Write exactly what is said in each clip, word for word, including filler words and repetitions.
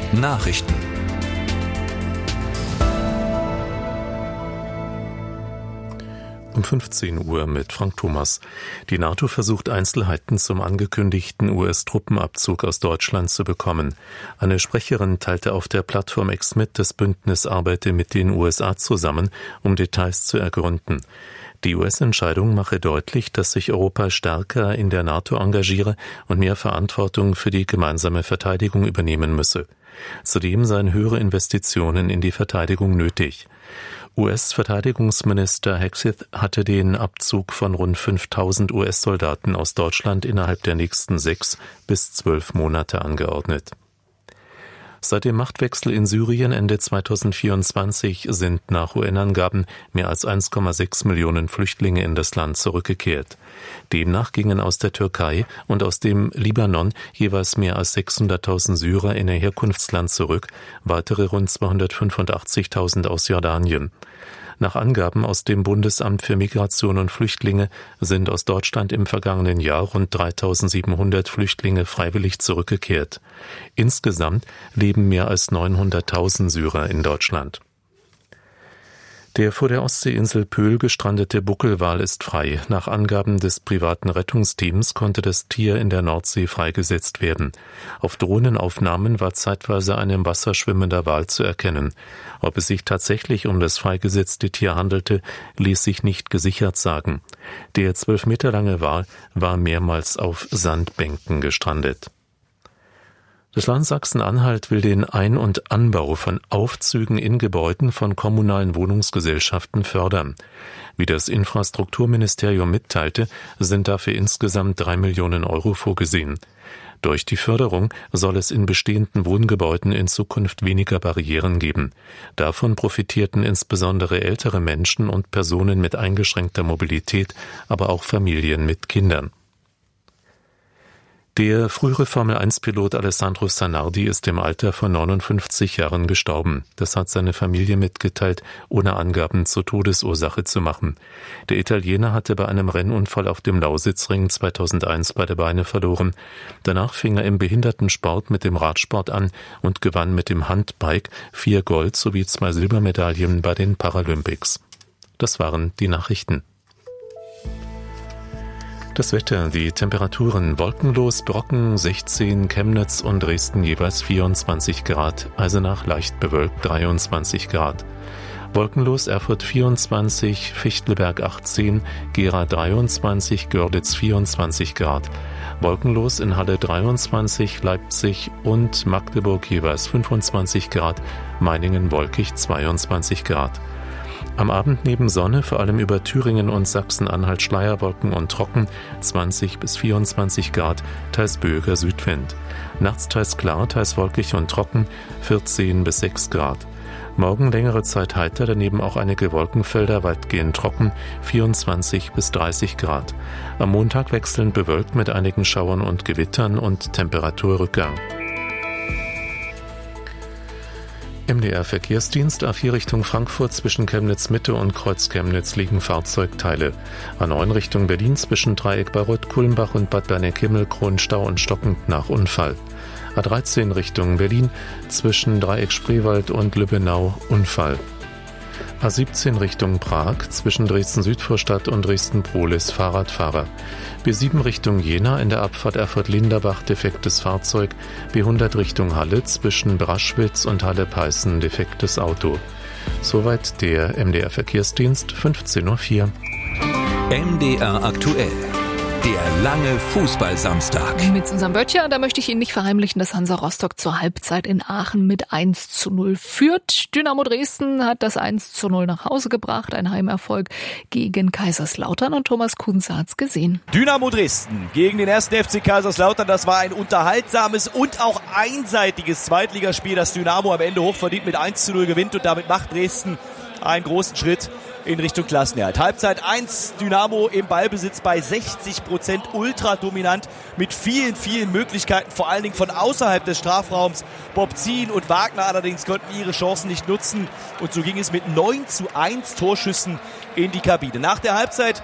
Nachrichten. Um fünfzehn Uhr mit Frank Thomas. Die NATO versucht Einzelheiten zum angekündigten U S-Truppenabzug aus Deutschland zu bekommen. Eine Sprecherin teilte auf der Plattform X mit, das Bündnis arbeite mit den U S A zusammen, um Details zu ergründen. Die U S-Entscheidung mache deutlich, dass sich Europa stärker in der NATO engagiere und mehr Verantwortung für die gemeinsame Verteidigung übernehmen müsse. Zudem seien höhere Investitionen in die Verteidigung nötig. U S-Verteidigungsminister Hegseth hatte den Abzug von rund fünftausend U S-Soldaten aus Deutschland innerhalb der nächsten sechs bis zwölf Monate angeordnet. Seit dem Machtwechsel in Syrien Ende zweitausendvierundzwanzig sind nach U N-Angaben mehr als eins Komma sechs Millionen Flüchtlinge in das Land zurückgekehrt. Demnach gingen aus der Türkei und aus dem Libanon jeweils mehr als sechshunderttausend Syrer in ihr Herkunftsland zurück, weitere rund zweihundertfünfundachtzigtausend aus Jordanien. Nach Angaben aus dem Bundesamt für Migration und Flüchtlinge sind aus Deutschland im vergangenen Jahr rund dreitausendsiebenhundert Flüchtlinge freiwillig zurückgekehrt. Insgesamt leben mehr als neunhunderttausend Syrer in Deutschland. Der vor der Ostseeinsel Pöhl gestrandete Buckelwal ist frei. Nach Angaben des privaten Rettungsteams konnte das Tier in der Nordsee freigesetzt werden. Auf Drohnenaufnahmen war zeitweise ein im Wasser schwimmender Wal zu erkennen. Ob es sich tatsächlich um das freigesetzte Tier handelte, ließ sich nicht gesichert sagen. Der zwölf Meter lange Wal war mehrmals auf Sandbänken gestrandet. Das Land Sachsen-Anhalt will den Ein- und Anbau von Aufzügen in Gebäuden von kommunalen Wohnungsgesellschaften fördern. Wie das Infrastrukturministerium mitteilte, sind dafür insgesamt drei Millionen Euro vorgesehen. Durch die Förderung soll es in bestehenden Wohngebäuden in Zukunft weniger Barrieren geben. Davon profitierten insbesondere ältere Menschen und Personen mit eingeschränkter Mobilität, aber auch Familien mit Kindern. Der frühere Formel eins Pilot Alessandro Zanardi ist im Alter von neunundfünfzig Jahren gestorben. Das hat seine Familie mitgeteilt, ohne Angaben zur Todesursache zu machen. Der Italiener hatte bei einem Rennunfall auf dem Lausitzring zweitausendeins beide Beine verloren. Danach fing er im Behindertensport mit dem Radsport an und gewann mit dem Handbike vier Gold- sowie zwei Silbermedaillen bei den Paralympics. Das waren die Nachrichten. Das Wetter, die Temperaturen wolkenlos, Brocken sechzehn, Chemnitz und Dresden jeweils vierundzwanzig Grad, Eisenach leicht bewölkt dreiundzwanzig Grad. Wolkenlos Erfurt vierundzwanzig, Fichtelberg achtzehn, Gera dreiundzwanzig, Görlitz vierundzwanzig Grad. Wolkenlos in Halle dreiundzwanzig, Leipzig und Magdeburg jeweils fünfundzwanzig Grad, Meiningen wolkig zweiundzwanzig Grad. Am Abend neben Sonne, vor allem über Thüringen und Sachsen-Anhalt Schleierwolken und trocken, zwanzig bis vierundzwanzig Grad, teils böiger Südwind. Nachts teils klar, teils wolkig und trocken, vierzehn bis sechs Grad. Morgen längere Zeit heiter, daneben auch einige Wolkenfelder, weitgehend trocken, vierundzwanzig bis dreißig Grad. Am Montag wechselnd bewölkt mit einigen Schauern und Gewittern und Temperaturrückgang. M D R-Verkehrsdienst A vier Richtung Frankfurt zwischen Chemnitz-Mitte und Kreuz-Chemnitz liegen Fahrzeugteile. A neun Richtung Berlin zwischen Dreieck bei Rött-Kulmbach und Bad Berneck-Himmel, Stau und stockend nach Unfall. A dreizehn Richtung Berlin zwischen Dreieck Spreewald und Lübbenau Unfall. A siebzehn Richtung Prag zwischen Dresden-Südvorstadt und Dresden-Prohlis Fahrradfahrer. B sieben Richtung Jena in der Abfahrt Erfurt-Linderbach defektes Fahrzeug. B hundert Richtung Halle zwischen Braschwitz und Halle-Peißen defektes Auto. Soweit der M D R-Verkehrsdienst, fünfzehn Uhr vier. M D R aktuell. Der lange Fußballsamstag. Mit unserem Böttcher, da möchte ich Ihnen nicht verheimlichen, dass Hansa Rostock zur Halbzeit in Aachen mit eins zu null führt. Dynamo Dresden hat das eins zu null nach Hause gebracht. Ein Heimerfolg gegen Kaiserslautern und Thomas Kunze hat's gesehen. Dynamo Dresden gegen den ersten F C Kaiserslautern. Das war ein unterhaltsames und auch einseitiges Zweitligaspiel, das Dynamo am Ende hochverdient mit eins zu null gewinnt und damit macht Dresden einen großen Schritt in Richtung Klassenerhalt. Halbzeit eins, Dynamo im Ballbesitz bei sechzig Prozent, ultra dominant mit vielen, vielen Möglichkeiten, vor allen Dingen von außerhalb des Strafraums. Bob Zien und Wagner allerdings konnten ihre Chancen nicht nutzen und so ging es mit neun zu eins Torschüssen in die Kabine. Nach der Halbzeit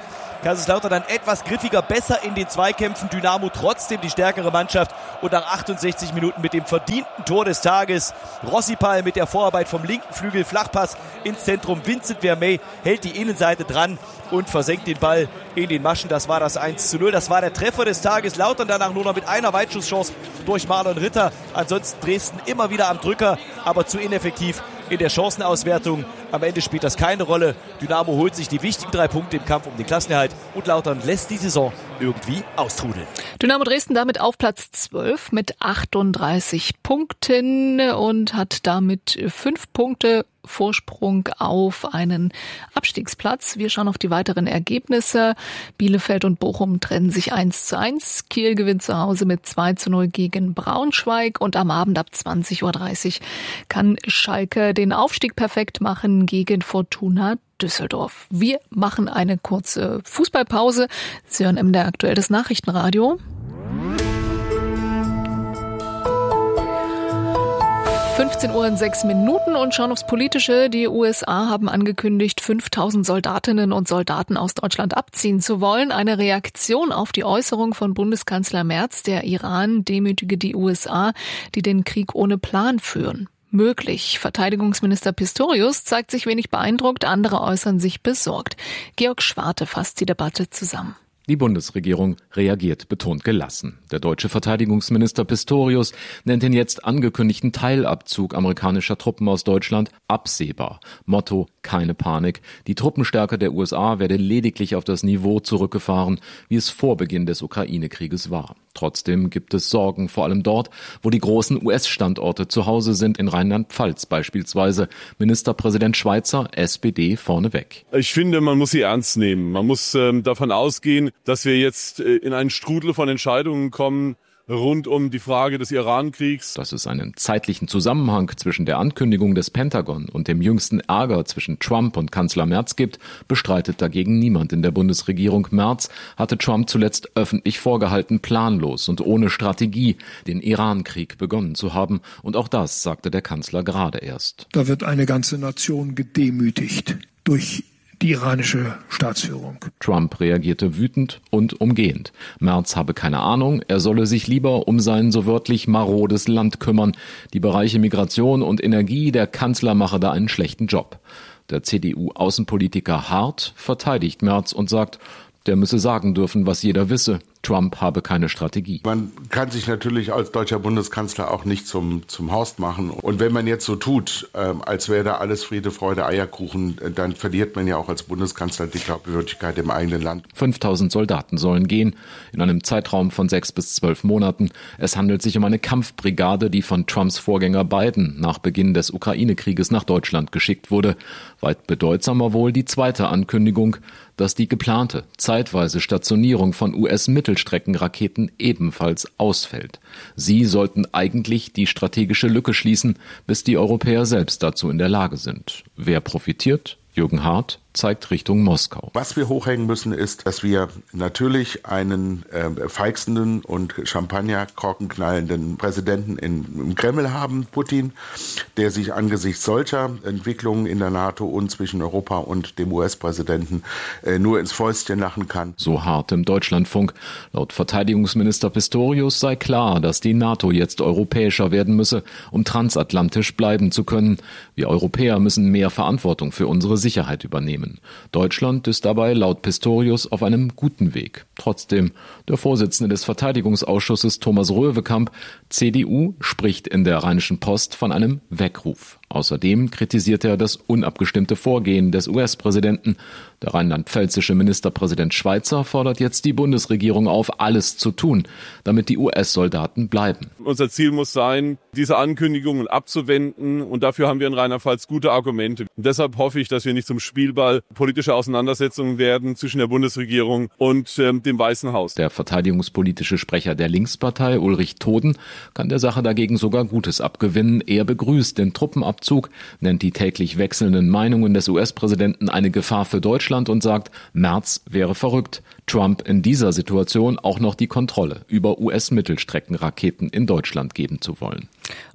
Kaiserslautern dann etwas griffiger, besser in den Zweikämpfen. Dynamo trotzdem die stärkere Mannschaft. Und nach achtundsechzig Minuten mit dem verdienten Tor des Tages. Rossipal mit der Vorarbeit vom linken Flügel. Flachpass ins Zentrum. Vincent Vermey hält die Innenseite dran und versenkt den Ball in den Maschen. Das war das eins zu null. Das war der Treffer des Tages. Lautern danach nur noch mit einer Weitschusschance durch Marlon Ritter. Ansonsten Dresden immer wieder am Drücker, aber zu ineffektiv in der Chancenauswertung. Am Ende spielt das keine Rolle. Dynamo holt sich die wichtigen drei Punkte im Kampf um den Klassenerhalt und Lautern lässt die Saison irgendwie austrudeln. Dynamo Dresden damit auf Platz zwölf mit achtunddreißig Punkten und hat damit fünf Punkte Vorsprung auf einen Abstiegsplatz. Wir schauen auf die weiteren Ergebnisse. Bielefeld und Bochum trennen sich eins zu eins. Kiel gewinnt zu Hause mit zwei zu null gegen Braunschweig und am Abend ab zwanzig Uhr dreißig kann Schalke den Aufstieg perfekt machen gegen Fortuna Düsseldorf. Wir machen eine kurze Fußballpause. Sie hören M D R aktuell das Nachrichtenradio. fünfzehn Uhr und sechs Minuten und schauen aufs Politische. Die U S A haben angekündigt, fünftausend Soldatinnen und Soldaten aus Deutschland abziehen zu wollen. Eine Reaktion auf die Äußerung von Bundeskanzler Merz, der Iran demütige die U S A, die den Krieg ohne Plan führen. Möglich. Verteidigungsminister Pistorius zeigt sich wenig beeindruckt, andere äußern sich besorgt. Georg Schwarte fasst die Debatte zusammen. Die Bundesregierung reagiert betont gelassen. Der deutsche Verteidigungsminister Pistorius nennt den jetzt angekündigten Teilabzug amerikanischer Truppen aus Deutschland absehbar. Motto: keine Panik. Die Truppenstärke der U S A werde lediglich auf das Niveau zurückgefahren, wie es vor Beginn des Ukraine-Krieges war. Trotzdem gibt es Sorgen, vor allem dort, wo die großen U S-Standorte zu Hause sind, in Rheinland-Pfalz beispielsweise. Ministerpräsident Schweizer, S P D, vorneweg. Ich finde, man muss sie ernst nehmen. Man muss ähm, davon ausgehen, dass wir jetzt äh, in einen Strudel von Entscheidungen kommen, rund um die Frage des Iran-Kriegs. Dass es einen zeitlichen Zusammenhang zwischen der Ankündigung des Pentagon und dem jüngsten Ärger zwischen Trump und Kanzler Merz gibt, bestreitet dagegen niemand in der Bundesregierung. Merz hatte Trump zuletzt öffentlich vorgehalten, planlos und ohne Strategie den Iran-Krieg begonnen zu haben. Und auch das sagte der Kanzler gerade erst. Da wird eine ganze Nation gedemütigt durch die iranische Staatsführung. Trump reagierte wütend und umgehend. Merz habe keine Ahnung, er solle sich lieber um sein so wörtlich marodes Land kümmern. Die Bereiche Migration und Energie, der Kanzler mache da einen schlechten Job. Der C D U-Außenpolitiker Hart verteidigt Merz und sagt, der müsse sagen dürfen, was jeder wisse. Trump habe keine Strategie. Man kann sich natürlich als deutscher Bundeskanzler auch nicht zum, zum Horst machen. Und wenn man jetzt so tut, äh, als wäre da alles Friede, Freude, Eierkuchen, äh, dann verliert man ja auch als Bundeskanzler die Glaubwürdigkeit im eigenen Land. fünftausend Soldaten sollen gehen, in einem Zeitraum von sechs bis zwölf Monaten. Es handelt sich um eine Kampfbrigade, die von Trumps Vorgänger Biden nach Beginn des Ukraine-Krieges nach Deutschland geschickt wurde. Weit bedeutsamer wohl die zweite Ankündigung, dass die geplante zeitweise Stationierung von U S-Mittelstreckenraketen ebenfalls ausfällt. Sie sollten eigentlich die strategische Lücke schließen, bis die Europäer selbst dazu in der Lage sind. Wer profitiert? Jürgen Hart zeigt Richtung Moskau. Was wir hochhängen müssen, ist, dass wir natürlich einen äh, feixenden und Champagnerkorkenknallenden Präsidenten in, im Kreml haben, Putin, der sich angesichts solcher Entwicklungen in der NATO und zwischen Europa und dem U S-Präsidenten äh, nur ins Fäustchen lachen kann. So Hart im Deutschlandfunk. Laut Verteidigungsminister Pistorius sei klar, dass die NATO jetzt europäischer werden müsse, um transatlantisch bleiben zu können. Wir Europäer müssen mehr Verantwortung für unsere Sicherheit übernehmen. Deutschland ist dabei laut Pistorius auf einem guten Weg. Trotzdem, der Vorsitzende des Verteidigungsausschusses Thomas Röwekamp, C D U, spricht in der Rheinischen Post von einem Weckruf. Außerdem kritisiert er das unabgestimmte Vorgehen des U S-Präsidenten. Der rheinland-pfälzische Ministerpräsident Schweizer fordert jetzt die Bundesregierung auf, alles zu tun, damit die U S-Soldaten bleiben. Unser Ziel muss sein, diese Ankündigungen abzuwenden, und dafür haben wir in Rheinland-Pfalz gute Argumente. Und deshalb hoffe ich, dass wir nicht zum Spielball politischer Auseinandersetzungen werden zwischen der Bundesregierung und ähm, dem Weißen Haus. Der verteidigungspolitische Sprecher der Linkspartei, Ulrich Toden, kann der Sache dagegen sogar Gutes abgewinnen. Er begrüßt den Truppenabzug, nennt die täglich wechselnden Meinungen des U S-Präsidenten eine Gefahr für Deutschland und sagt, Merz wäre verrückt, Trump in dieser Situation auch noch die Kontrolle über U S-Mittelstreckenraketen in Deutschland geben zu wollen.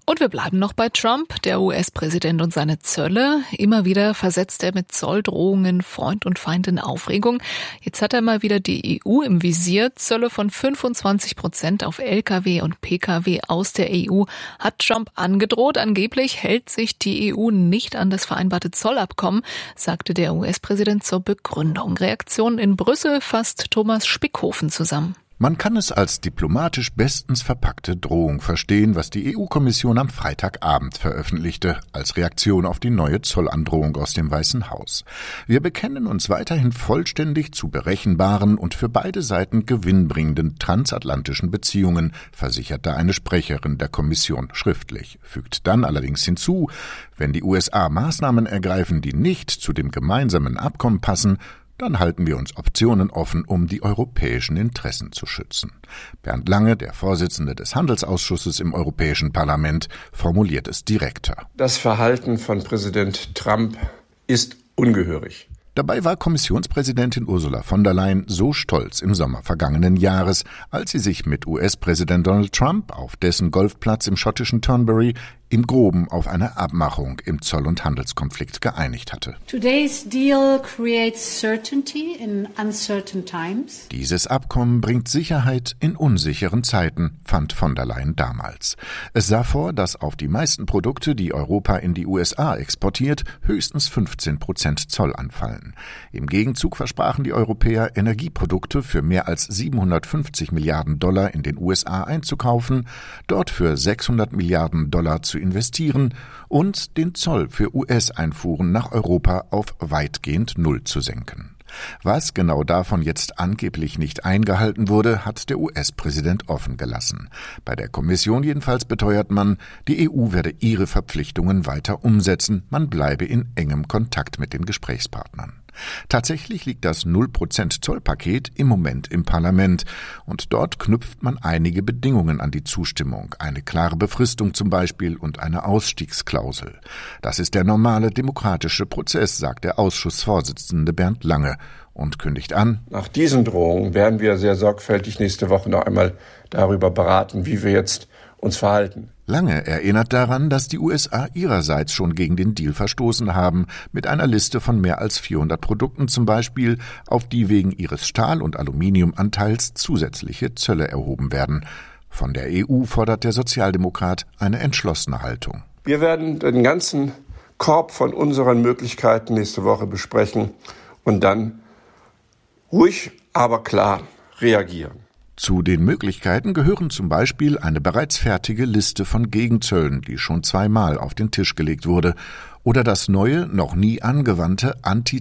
Und wir bleiben noch bei Trump, der U S-Präsident und seine Zölle. Immer wieder versetzt er mit Zolldrohungen Freund und Feind in Aufregung. Jetzt hat er mal wieder die E U im Visier. Zölle von fünfundzwanzig Prozent auf L K W und P K W aus der E U hat Trump angedroht. Angeblich hält sich die E U nicht an das vereinbarte Zollabkommen, sagte der U S-Präsident zur Begründung. Reaktion in Brüssel fasst Thomas Spickhofen zusammen. Man kann es als diplomatisch bestens verpackte Drohung verstehen, was die E U-Kommission am Freitagabend veröffentlichte, als Reaktion auf die neue Zollandrohung aus dem Weißen Haus. Wir bekennen uns weiterhin vollständig zu berechenbaren und für beide Seiten gewinnbringenden transatlantischen Beziehungen, versicherte eine Sprecherin der Kommission schriftlich, fügt dann allerdings hinzu, wenn die U S A Maßnahmen ergreifen, die nicht zu dem gemeinsamen Abkommen passen, dann halten wir uns Optionen offen, um die europäischen Interessen zu schützen. Bernd Lange, der Vorsitzende des Handelsausschusses im Europäischen Parlament, formuliert es direkter. Das Verhalten von Präsident Trump ist ungehörig. Dabei war Kommissionspräsidentin Ursula von der Leyen so stolz im Sommer vergangenen Jahres, als sie sich mit U S-Präsident Donald Trump auf dessen Golfplatz im schottischen Turnberry im Groben auf eine Abmachung im Zoll- und Handelskonflikt geeinigt hatte. Today's deal creates certainty in uncertain times. Dieses Abkommen bringt Sicherheit in unsicheren Zeiten, fand von der Leyen damals. Es sah vor, dass auf die meisten Produkte, die Europa in die U S A exportiert, höchstens fünfzehn Prozent Zoll anfallen. Im Gegenzug versprachen die Europäer, Energieprodukte für mehr als siebenhundertfünfzig Milliarden Dollar in den U S A einzukaufen, dort für sechshundert Milliarden Dollar zu investieren und den Zoll für U S-Einfuhren nach Europa auf weitgehend Null zu senken. Was genau davon jetzt angeblich nicht eingehalten wurde, hat der U S-Präsident offen gelassen. Bei der Kommission jedenfalls beteuert man, die E U werde ihre Verpflichtungen weiter umsetzen, man bleibe in engem Kontakt mit den Gesprächspartnern. Tatsächlich liegt das null Prozent Zollpaket im Moment im Parlament und dort knüpft man einige Bedingungen an die Zustimmung, eine klare Befristung zum Beispiel und eine Ausstiegsklausel. Das ist der normale demokratische Prozess, sagt der Ausschussvorsitzende Bernd Lange und kündigt an: Nach diesen Drohungen werden wir sehr sorgfältig nächste Woche noch einmal darüber beraten, wie wir jetzt uns verhalten. Lange erinnert daran, dass die U S A ihrerseits schon gegen den Deal verstoßen haben, mit einer Liste von mehr als vierhundert Produkten zum Beispiel, auf die wegen ihres Stahl- und Aluminiumanteils zusätzliche Zölle erhoben werden. Von der E U fordert der Sozialdemokrat eine entschlossene Haltung. Wir werden den ganzen Korb von unseren Möglichkeiten nächste Woche besprechen und dann ruhig, aber klar reagieren. Zu den Möglichkeiten gehören zum Beispiel eine bereits fertige Liste von Gegenzöllen, die schon zweimal auf den Tisch gelegt wurde, oder das neue, noch nie angewandte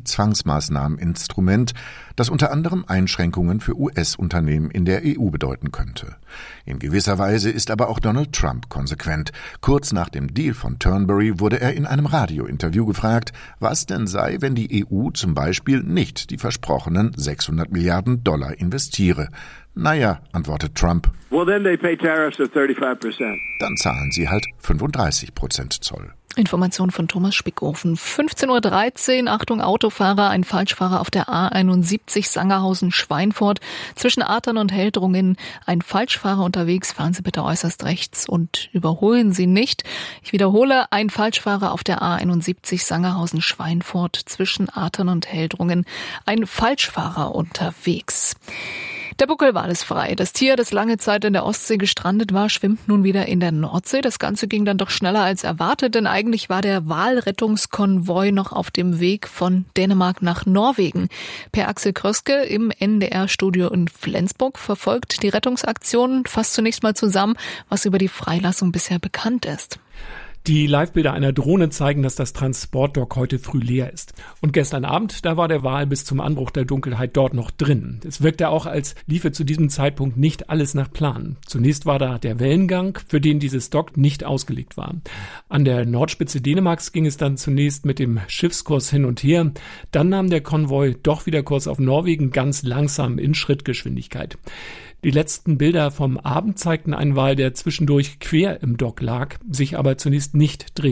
Anti-Zwangsmaßnahmen-Instrument, das unter anderem Einschränkungen für U S-Unternehmen in der E U bedeuten könnte. In gewisser Weise ist aber auch Donald Trump konsequent. Kurz nach dem Deal von Turnberry wurde er in einem Radiointerview gefragt, was denn sei, wenn die E U zum Beispiel nicht die versprochenen sechshundert Milliarden Dollar investiere. Naja, antwortet Trump, well, then they pay tariffs of thirty-five percent. Dann zahlen sie halt fünfunddreißig Prozent Zoll. Information von Thomas Spickhofen. fünfzehn Uhr dreizehn, Achtung Autofahrer, ein Falschfahrer auf der A einundsiebzig Sangerhausen-Schweinfurt. Zwischen Artern und Heldrungen ein Falschfahrer unterwegs. Fahren Sie bitte äußerst rechts und überholen Sie nicht. Ich wiederhole, ein Falschfahrer auf der A einundsiebzig Sangerhausen-Schweinfurt. Zwischen Artern und Heldrungen ein Falschfahrer unterwegs. Der Buckelwal ist frei. Das Tier, das lange Zeit in der Ostsee gestrandet war, schwimmt nun wieder in der Nordsee. Das Ganze ging dann doch schneller als erwartet, denn eigentlich war der Walrettungskonvoi noch auf dem Weg von Dänemark nach Norwegen. Per Axel Kröske im N D R-Studio in Flensburg verfolgt die Rettungsaktion. Fasst zunächst mal zusammen, was über die Freilassung bisher bekannt ist. Die Livebilder einer Drohne zeigen, dass das Transportdock heute früh leer ist. Und gestern Abend, da war der Wal bis zum Anbruch der Dunkelheit dort noch drin. Es wirkte auch, als liefe zu diesem Zeitpunkt nicht alles nach Plan. Zunächst war da der Wellengang, für den dieses Dock nicht ausgelegt war. An der Nordspitze Dänemarks ging es dann zunächst mit dem Schiffskurs hin und her. Dann nahm der Konvoi doch wieder Kurs auf Norwegen, ganz langsam in Schrittgeschwindigkeit. Die letzten Bilder vom Abend zeigten einen Wal, der zwischendurch quer im Dock lag, sich aber zunächst nicht drehte.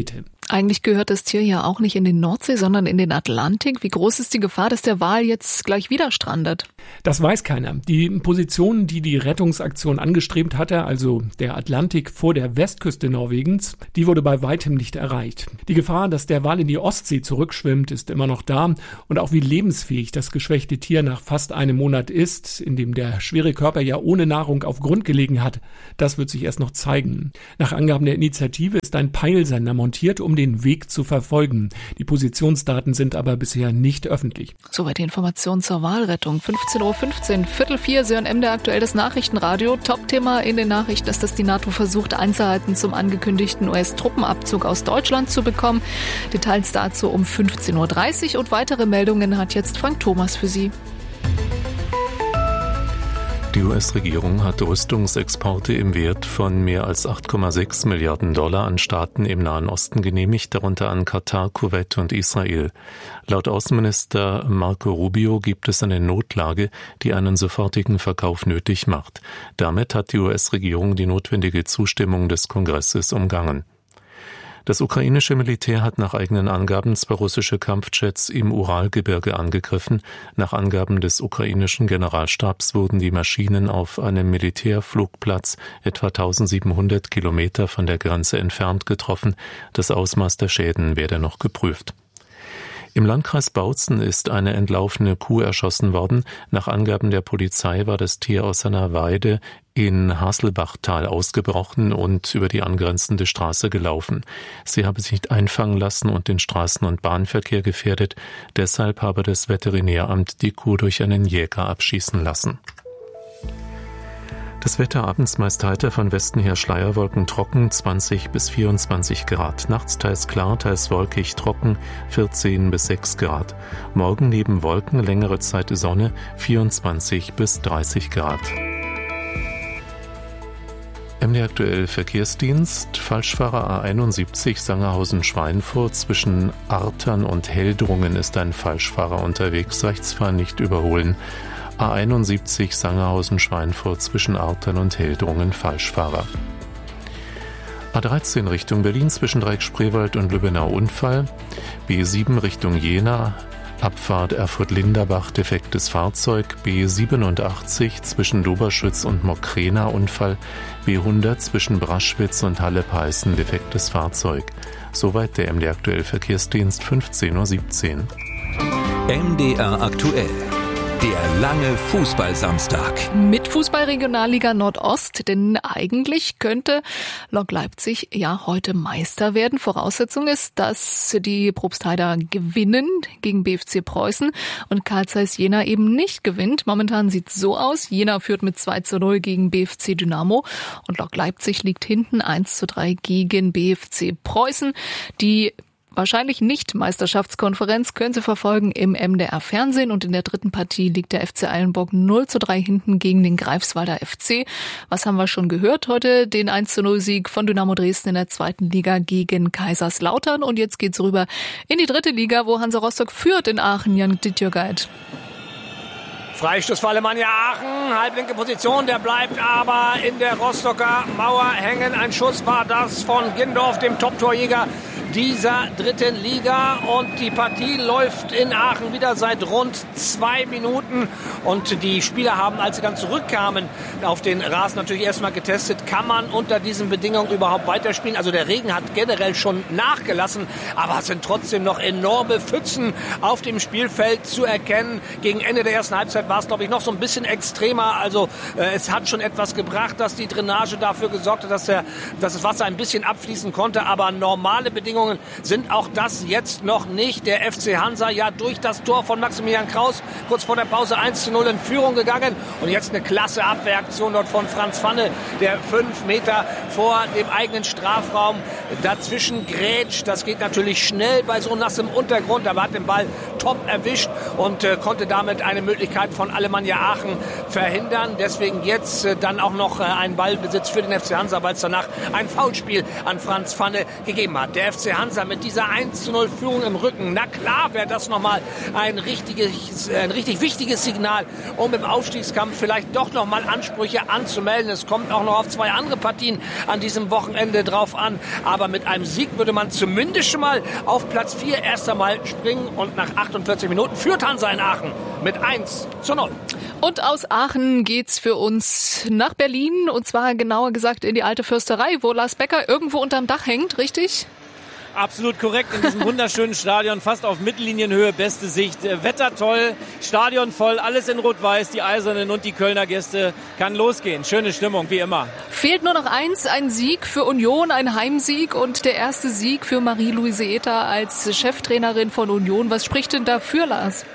Eigentlich gehört das Tier ja auch nicht in den Nordsee, sondern in den Atlantik. Wie groß ist die Gefahr, dass der Wal jetzt gleich wieder strandet? Das weiß keiner. Die Position, die die Rettungsaktion angestrebt hatte, also der Atlantik vor der Westküste Norwegens, die wurde bei weitem nicht erreicht. Die Gefahr, dass der Wal in die Ostsee zurückschwimmt, ist immer noch da. Und auch wie lebensfähig das geschwächte Tier nach fast einem Monat ist, in dem der schwere Körper ja ohne Nahrung auf Grund gelegen hat, das wird sich erst noch zeigen. Nach Angaben der Initiative ist ein Peilsender montiert, um den Weg zu verfolgen. Die Positionsdaten sind aber bisher nicht öffentlich. Soweit die Information zur Walrettung. fünfzehn Uhr fünfzehn, Viertel vier, Sie hören M D R aktuell das Nachrichtenradio. Top-Thema in den Nachrichten ist, dass die NATO versucht, Einzelheiten zum angekündigten U S-Truppenabzug aus Deutschland zu bekommen. Details dazu um fünfzehn Uhr dreißig und weitere Meldungen hat jetzt Frank Thomas für Sie. Die U S-Regierung hat Rüstungsexporte im Wert von mehr als acht Komma sechs Milliarden Dollar an Staaten im Nahen Osten genehmigt, darunter an Katar, Kuwait und Israel. Laut Außenminister Marco Rubio gibt es eine Notlage, die einen sofortigen Verkauf nötig macht. Damit hat die U S-Regierung die notwendige Zustimmung des Kongresses umgangen. Das ukrainische Militär hat nach eigenen Angaben zwei russische Kampfjets im Uralgebirge angegriffen. Nach Angaben des ukrainischen Generalstabs wurden die Maschinen auf einem Militärflugplatz etwa eintausendsiebenhundert Kilometer von der Grenze entfernt getroffen. Das Ausmaß der Schäden werde noch geprüft. Im Landkreis Bautzen ist eine entlaufene Kuh erschossen worden. Nach Angaben der Polizei war das Tier aus seiner Weide in Haselbachtal ausgebrochen und über die angrenzende Straße gelaufen. Sie habe sich nicht einfangen lassen und den Straßen- und Bahnverkehr gefährdet. Deshalb habe das Veterinäramt die Kuh durch einen Jäger abschießen lassen. Das Wetter abends meist heiter, von Westen her Schleierwolken trocken, zwanzig bis vierundzwanzig Grad. Nachts teils klar, teils wolkig trocken, vierzehn bis sechs Grad. Morgen neben Wolken längere Zeit Sonne, vierundzwanzig bis dreißig Grad. M D aktuell Verkehrsdienst. Falschfahrer A einundsiebzig Sangerhausen-Schweinfurt. Zwischen Artern und Heldrungen ist ein Falschfahrer unterwegs. Rechtsfahren nicht überholen. A einundsiebzig Sangerhausen-Schweinfurt zwischen Artern und Heldrungen Falschfahrer. A dreizehn Richtung Berlin zwischen Dreieck-Spreewald und Lübbenau Unfall. B sieben Richtung Jena. Abfahrt Erfurt-Linderbach, defektes Fahrzeug. B siebenundachtzig zwischen Doberschütz und Mockrena Unfall. B hundert zwischen Braschwitz und Halle-Peißen, defektes Fahrzeug. Soweit der M D aktuell Verkehrsdienst, fünfzehn Uhr siebzehn. M D R aktuell. Der lange Fußballsamstag. Mit Fußball-Regionalliga Nordost, denn eigentlich könnte Lok Leipzig ja heute Meister werden. Voraussetzung ist, dass die Probstheider gewinnen gegen B F C Preußen und Carl Zeiss Jena eben nicht gewinnt. Momentan sieht es so aus. Jena führt mit zwei zu null gegen B F C Dynamo und Lok Leipzig liegt hinten eins zu drei gegen B F C Preußen. Die wahrscheinlich nicht Meisterschaftskonferenz können Sie verfolgen im M D R-Fernsehen. Und in der dritten Partie liegt der F C Eilenburg null zu drei hinten gegen den Greifswalder F C. Was haben wir schon gehört heute? Den eins zu null Sieg von Dynamo Dresden in der zweiten Liga gegen Kaiserslautern. Und jetzt geht's rüber in die dritte Liga, wo Hansa Rostock führt in Aachen. Jan Dittjörgeit. Freistoß für Alemannia Aachen, halblinke Position, der bleibt aber in der Rostocker Mauer hängen. Ein Schuss war das von Gindorf, dem Top-Torjäger dieser dritten Liga. Und die Partie läuft in Aachen wieder seit rund zwei Minuten. Und die Spieler haben, als sie dann zurückkamen, auf den Rasen natürlich erstmal getestet, kann man unter diesen Bedingungen überhaupt weiterspielen. Also der Regen hat generell schon nachgelassen, aber es sind trotzdem noch enorme Pfützen auf dem Spielfeld zu erkennen. Gegen Ende der ersten Halbzeit war es, glaube ich, noch so ein bisschen extremer. Also äh, es hat schon etwas gebracht, dass die Drainage dafür gesorgt hat, dass, der, dass das Wasser ein bisschen abfließen konnte. Aber normale Bedingungen sind auch das jetzt noch nicht. Der F C Hansa ja durch das Tor von Maximilian Kraus kurz vor der Pause eins zu null in Führung gegangen. Und jetzt eine klasse Abwehraktion dort von Franz Pfanne, der fünf Meter vor dem eigenen Strafraum dazwischen grätscht. Das geht natürlich schnell bei so nassem Untergrund, aber hat den Ball top erwischt und äh, konnte damit eine Möglichkeit von Alemannia Aachen verhindern. Deswegen jetzt äh, dann auch noch äh, ein Ballbesitz für den F C Hansa, weil es danach ein Foulspiel an Franz Pfanne gegeben hat. Der F C Hansa mit dieser eins zu null Führung im Rücken. Na klar wäre das nochmal ein, richtiges, ein richtig wichtiges Signal, um im Aufstiegskampf vielleicht doch nochmal Ansprüche anzumelden. Es kommt auch noch auf zwei andere Partien an diesem Wochenende drauf an. Aber mit einem Sieg würde man zumindest schon mal auf Platz vier erst einmal springen. Und nach achtundvierzig Minuten führt Hansa in Aachen mit eins zu null. Und aus Aachen geht's für uns nach Berlin. Und zwar genauer gesagt in die Alte Fürsterei, wo Lars Becker irgendwo unterm Dach hängt, richtig? Absolut korrekt, in diesem wunderschönen Stadion, fast auf Mittellinienhöhe, beste Sicht. Wetter toll, Stadion voll, alles in Rot-Weiß, die Eisernen und die Kölner Gäste. Kann losgehen, schöne Stimmung, wie immer. Fehlt nur noch eins, ein Sieg für Union, ein Heimsieg und der erste Sieg für Marie-Louise Ether als Cheftrainerin von Union. Was spricht denn dafür, Lars?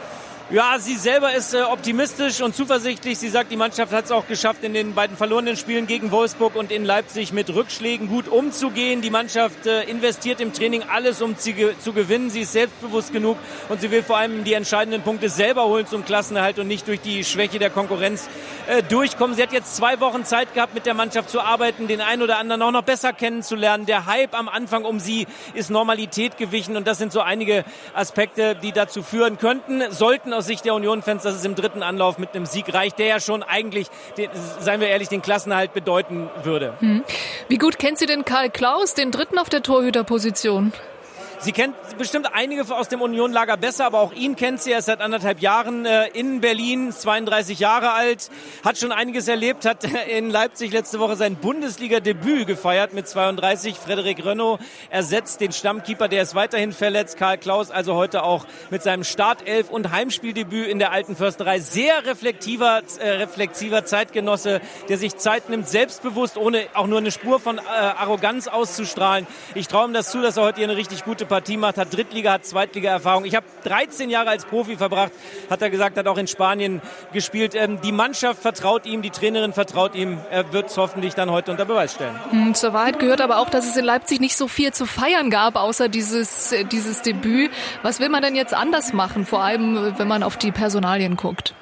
Ja, sie selber ist äh, optimistisch und zuversichtlich. Sie sagt, die Mannschaft hat es auch geschafft, in den beiden verlorenen Spielen gegen Wolfsburg und in Leipzig mit Rückschlägen gut umzugehen. Die Mannschaft äh, investiert im Training alles, um zu, zu gewinnen. Sie ist selbstbewusst genug und sie will vor allem die entscheidenden Punkte selber holen zum Klassenerhalt und nicht durch die Schwäche der Konkurrenz äh, durchkommen. Sie hat jetzt zwei Wochen Zeit gehabt, mit der Mannschaft zu arbeiten, den einen oder anderen auch noch besser kennenzulernen. Der Hype am Anfang um sie ist Normalität gewichen und das sind so einige Aspekte, die dazu führen könnten, sollten aus Sicht der Union-Fans, dass es im dritten Anlauf mit einem Sieg reicht, der ja schon eigentlich, den, seien wir ehrlich, den Klassenerhalt bedeuten würde. Hm. Wie gut kennt sie denn Karl Klaus, den dritten auf der Torhüterposition? Sie kennt bestimmt einige aus dem Union-Lager besser, aber auch ihn kennt sie. Er ist seit anderthalb Jahren äh, in Berlin, zweiunddreißig Jahre alt, hat schon einiges erlebt, hat in Leipzig letzte Woche sein Bundesliga-Debüt gefeiert mit zweiunddreißig. Frederik Rönnow ersetzt den Stammkeeper, der ist weiterhin verletzt. Karl Klaus also heute auch mit seinem Startelf- und Heimspieldebüt in der Alten Försterei. Sehr reflektiver, äh, reflexiver Zeitgenosse, der sich Zeit nimmt, selbstbewusst, ohne auch nur eine Spur von äh, Arroganz auszustrahlen. Ich traue ihm das zu, dass er heute hier eine richtig gute Partie macht, hat Drittliga, hat Zweitliga-Erfahrung. Ich habe dreizehn Jahre als Profi verbracht, hat er gesagt, hat auch in Spanien gespielt. Ähm, die Mannschaft vertraut ihm, die Trainerin vertraut ihm. Er wird es hoffentlich dann heute unter Beweis stellen. Mhm, zur Wahrheit gehört aber auch, dass es in Leipzig nicht so viel zu feiern gab, außer dieses, dieses Debüt. Was will man denn jetzt anders machen, vor allem wenn man auf die Personalien guckt?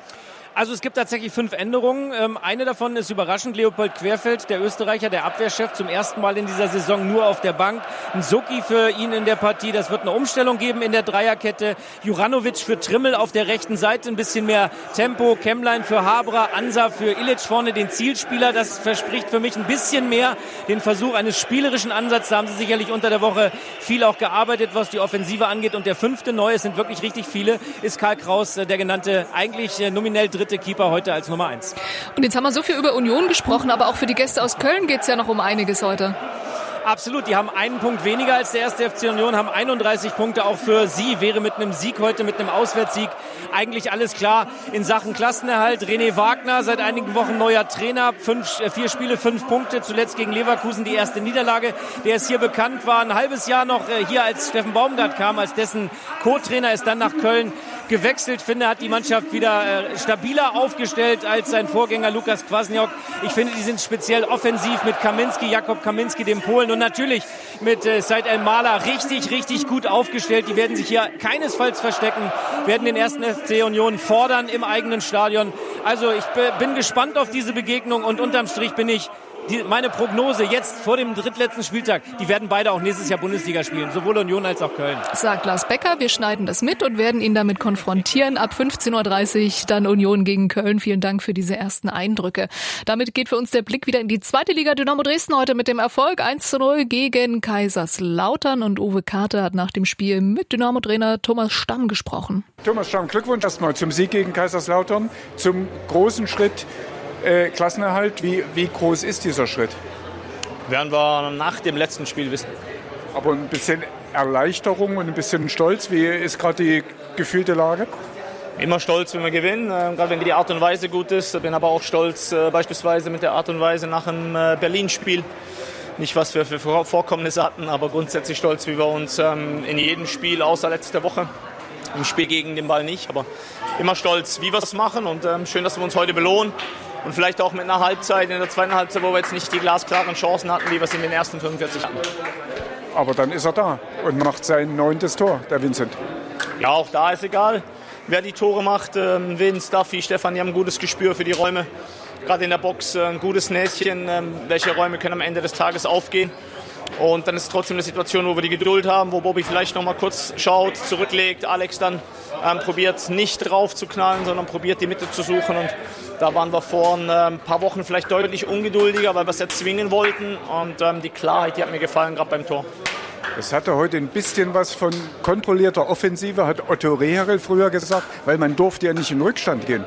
Also es gibt tatsächlich fünf Änderungen. Ähm, eine davon ist überraschend. Leopold Querfeld, der Österreicher, der Abwehrchef, zum ersten Mal in dieser Saison nur auf der Bank. Ein Suki für ihn in der Partie. Das wird eine Umstellung geben in der Dreierkette. Juranovic für Trimmel auf der rechten Seite. Ein bisschen mehr Tempo. Kemmlein für Habra. Ansa für Ilic vorne, den Zielspieler. Das verspricht für mich ein bisschen mehr den Versuch eines spielerischen Ansatzes. Da haben sie sicherlich unter der Woche viel auch gearbeitet, was die Offensive angeht. Und der fünfte Neue, es sind wirklich richtig viele, ist Karl Kraus, der genannte eigentlich nominell dritte Keeper heute als Nummer eins. Und jetzt haben wir so viel über Union gesprochen, aber auch für die Gäste aus Köln geht es ja noch um einiges heute. Absolut, die haben einen Punkt weniger als der erste F C Union, haben einunddreißig Punkte. Auch für sie wäre mit einem Sieg heute, mit einem Auswärtssieg eigentlich alles klar in Sachen Klassenerhalt. René Wagner, seit einigen Wochen neuer Trainer, fünf, vier Spiele, fünf Punkte, zuletzt gegen Leverkusen die erste Niederlage. Der ist hier bekannt, war ein halbes Jahr noch hier, als Steffen Baumgart kam, als dessen Co-Trainer, ist dann nach Köln gewechselt. Finde, hat die Mannschaft wieder äh, stabiler aufgestellt als sein Vorgänger Lukas Kwasniok. Ich finde, die sind speziell offensiv mit Kaminski, Jakob Kaminski, dem Polen, und natürlich mit äh, Said El-Mala richtig, richtig gut aufgestellt. Die werden sich hier keinesfalls verstecken, werden den ersten F C Union fordern im eigenen Stadion. Also ich b- bin gespannt auf diese Begegnung und unterm Strich bin ich Die, meine Prognose jetzt vor dem drittletzten Spieltag, die werden beide auch nächstes Jahr Bundesliga spielen, sowohl Union als auch Köln. Sagt Lars Becker, wir schneiden das mit und werden ihn damit konfrontieren. Ab fünfzehn Uhr dreißig dann Union gegen Köln. Vielen Dank für diese ersten Eindrücke. Damit geht für uns der Blick wieder in die zweite Liga. Dynamo Dresden heute mit dem Erfolg eins zu null gegen Kaiserslautern. Und Uwe Karte hat nach dem Spiel mit Dynamo-Trainer Thomas Stamm gesprochen. Thomas Stamm, Glückwunsch erstmal zum Sieg gegen Kaiserslautern, zum großen Schritt Äh, Klassenerhalt. Wie, wie groß ist dieser Schritt? Werden wir nach dem letzten Spiel wissen. Aber ein bisschen Erleichterung und ein bisschen Stolz. Wie ist gerade die gefühlte Lage? Immer stolz, wenn wir gewinnen, äh, gerade wenn die Art und Weise gut ist. Bin aber auch stolz äh, beispielsweise mit der Art und Weise nach dem äh, Berlin-Spiel. Nicht, was wir für Vorkommnisse hatten, aber grundsätzlich stolz, wie wir uns ähm, in jedem Spiel, außer letzte Woche, im Spiel gegen den Ball nicht, aber immer stolz, wie wir es machen, und ähm, schön, dass wir uns heute belohnen. Und vielleicht auch mit einer Halbzeit, in der zweiten Halbzeit, wo wir jetzt nicht die glasklaren Chancen hatten, wie wir es in den ersten fünfundvierzig hatten. Aber dann ist er da und macht sein neuntes Tor, der Vincent. Ja, auch da ist egal, wer die Tore macht. Ähm, Vince, Duffy, Stefan, die haben ein gutes Gespür für die Räume. Gerade in der Box äh, ein gutes Näschen, ähm, welche Räume können am Ende des Tages aufgehen. Und dann ist es trotzdem eine Situation, wo wir die Geduld haben, wo Bobby vielleicht noch mal kurz schaut, zurücklegt, Alex dann ähm, probiert nicht drauf zu knallen, sondern probiert die Mitte zu suchen. Und da waren wir vor ein äh, paar Wochen vielleicht deutlich ungeduldiger, weil wir es erzwingen wollten. Und ähm, die Klarheit, die hat mir gefallen, gerade beim Tor. Es hatte heute ein bisschen was von kontrollierter Offensive, hat Otto Rehagel früher gesagt, weil man durfte ja nicht in Rückstand gehen.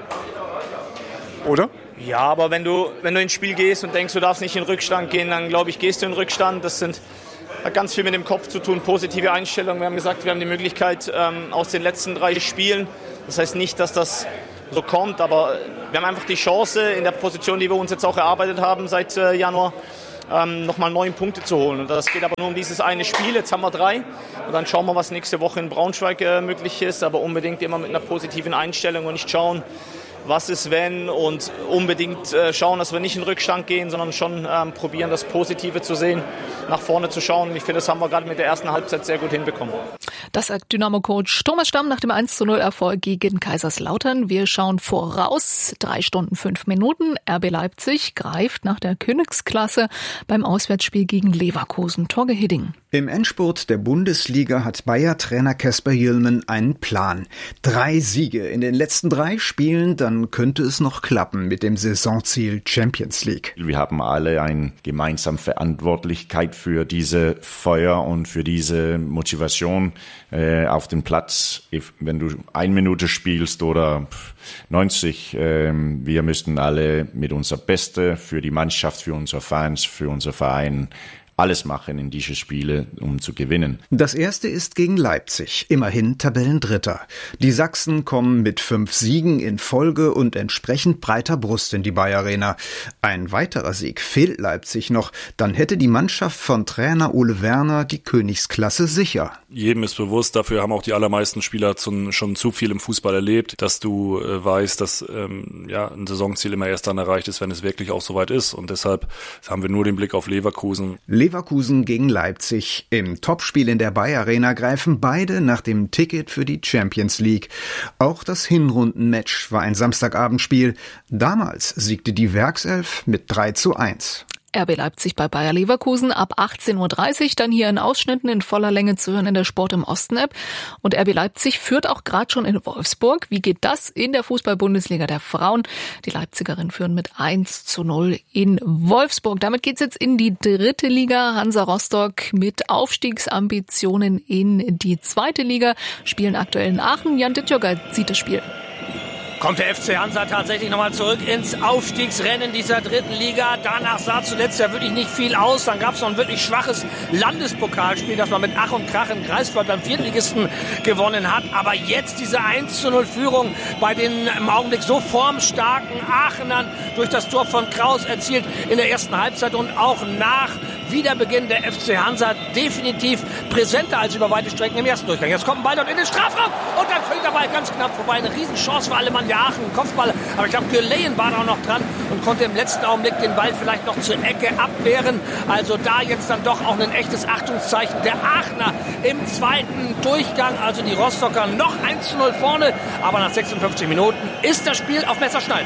Oder? Ja, aber wenn du, wenn du ins Spiel gehst und denkst, du darfst nicht in Rückstand gehen, dann glaube ich, gehst du in Rückstand. Das sind, hat ganz viel mit dem Kopf zu tun, positive Einstellung. Wir haben gesagt, wir haben die Möglichkeit ähm, aus den letzten drei Spielen. Das heißt nicht, dass das so kommt, aber wir haben einfach die Chance, in der Position, die wir uns jetzt auch erarbeitet haben seit äh, Januar, ähm, nochmal neun Punkte zu holen. Und das geht aber nur um dieses eine Spiel. Jetzt haben wir drei. Und dann schauen wir, was nächste Woche in Braunschweig äh, möglich ist. Aber unbedingt immer mit einer positiven Einstellung und nicht schauen, was ist wenn, und unbedingt äh, schauen, dass wir nicht in Rückstand gehen, sondern schon ähm, probieren, das Positive zu sehen, nach vorne zu schauen. Ich finde, das haben wir gerade mit der ersten Halbzeit sehr gut hinbekommen. Das sagt Dynamo-Coach Thomas Stamm nach dem eins zu null Erfolg gegen Kaiserslautern. Wir schauen voraus. Drei Stunden, fünf Minuten. R B Leipzig greift nach der Königsklasse beim Auswärtsspiel gegen Leverkusen. Torge Hidding. Im Endspurt der Bundesliga hat Bayer-Trainer Kasper Hjulmand einen Plan. Drei Siege in den letzten drei Spielen, dann könnte es noch klappen mit dem Saisonziel Champions League. Wir haben alle eine gemeinsame Verantwortlichkeit für diese Feuer und für diese Motivation äh, auf dem Platz. Wenn du eine Minute spielst oder neunzig, äh, wir müssten alle mit unser Beste für die Mannschaft, für unsere Fans, für unser Verein alles machen in diese Spiele, um zu gewinnen. Das erste ist gegen Leipzig, immerhin Tabellendritter. Die Sachsen kommen mit fünf Siegen in Folge und entsprechend breiter Brust in die Bayer Arena. Ein weiterer Sieg fehlt Leipzig noch, dann hätte die Mannschaft von Trainer Ole Werner die Königsklasse sicher. Jedem ist bewusst, dafür haben auch die allermeisten Spieler zu, schon zu viel im Fußball erlebt, dass du äh, weißt, dass ähm, ja, ein Saisonziel immer erst dann erreicht ist, wenn es wirklich auch soweit ist. Und deshalb haben wir nur den Blick auf Leverkusen. Leverkusen gegen Leipzig. Im Topspiel in der Bayer Arena greifen beide nach dem Ticket für die Champions League. Auch das Hinrundenmatch war ein Samstagabendspiel. Damals siegte die Werkself mit drei zu eins. R B Leipzig bei Bayer Leverkusen ab achtzehn Uhr dreißig, dann hier in Ausschnitten in voller Länge zu hören in der Sport im Osten-App. Und R B Leipzig führt auch gerade schon in Wolfsburg. Wie geht das in der Fußball-Bundesliga der Frauen? Die Leipzigerinnen führen mit eins zu null in Wolfsburg. Damit geht's jetzt in die dritte Liga. Hansa Rostock mit Aufstiegsambitionen in die zweite Liga, spielen aktuell in Aachen. Jan Dittjöger sieht das Spiel. Kommt der F C Hansa tatsächlich nochmal zurück ins Aufstiegsrennen dieser dritten Liga. Danach sah zuletzt ja wirklich nicht viel aus. Dann gab es noch ein wirklich schwaches Landespokalspiel, das man mit Ach und Krach in Greifswald beim Viertligisten gewonnen hat. Aber jetzt diese eins zu null Führung bei den im Augenblick so formstarken Aachenern durch das Tor von Kraus erzielt in der ersten Halbzeit und auch nach Wiederbeginn der F C Hansa definitiv präsenter als über weite Strecken im ersten Durchgang. Jetzt kommt ein Ball dort in den Strafraum und dann fällt der Ball ganz knapp vorbei. Eine Riesenchance für Alemannia Aachen, Kopfball. Aber ich glaube, Güleyen war auch noch dran und konnte im letzten Augenblick den Ball vielleicht noch zur Ecke abwehren. Also da jetzt dann doch auch ein echtes Achtungszeichen der Aachener im zweiten Durchgang. Also die Rostocker noch eins zu null vorne. Aber nach sechsundfünfzig Minuten ist das Spiel auf Messerschneide.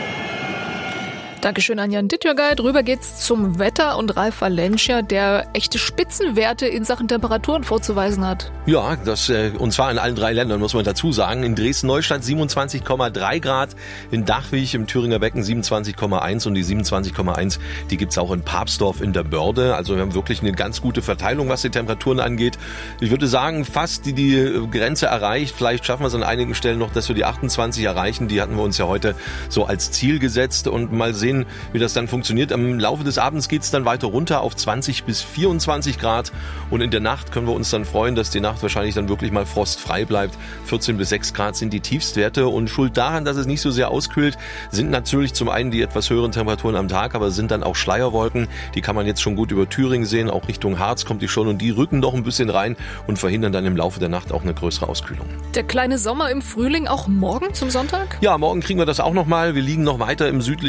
Dankeschön an Jan Dittjöger. Drüber geht's zum Wetter und Ralf Valencia, der echte Spitzenwerte in Sachen Temperaturen vorzuweisen hat. Ja, das äh, und zwar in allen drei Ländern, muss man dazu sagen. In Dresden-Neustadt siebenundzwanzig Komma drei Grad, in Dachwig im Thüringer Becken siebenundzwanzig Komma eins und die siebenundzwanzig Komma eins, die gibt's auch in Papsdorf in der Börde. Also wir haben wirklich eine ganz gute Verteilung, was die Temperaturen angeht. Ich würde sagen, fast die, die Grenze erreicht. Vielleicht schaffen wir es an einigen Stellen noch, dass wir die achtundzwanzig erreichen. Die hatten wir uns ja heute so als Ziel gesetzt und mal sehen, wie das dann funktioniert. Im Laufe des Abends geht es dann weiter runter auf zwanzig bis vierundzwanzig Grad und in der Nacht können wir uns dann freuen, dass die Nacht wahrscheinlich dann wirklich mal frostfrei bleibt. vierzehn bis sechs Grad sind die Tiefstwerte und schuld daran, dass es nicht so sehr auskühlt, sind natürlich zum einen die etwas höheren Temperaturen am Tag, aber sind dann auch Schleierwolken. Die kann man jetzt schon gut über Thüringen sehen, auch Richtung Harz kommt die schon und die rücken doch ein bisschen rein und verhindern dann im Laufe der Nacht auch eine größere Auskühlung. Der kleine Sommer im Frühling auch morgen zum Sonntag? Ja, morgen kriegen wir das auch noch mal. Wir liegen noch weiter im südlichen Zug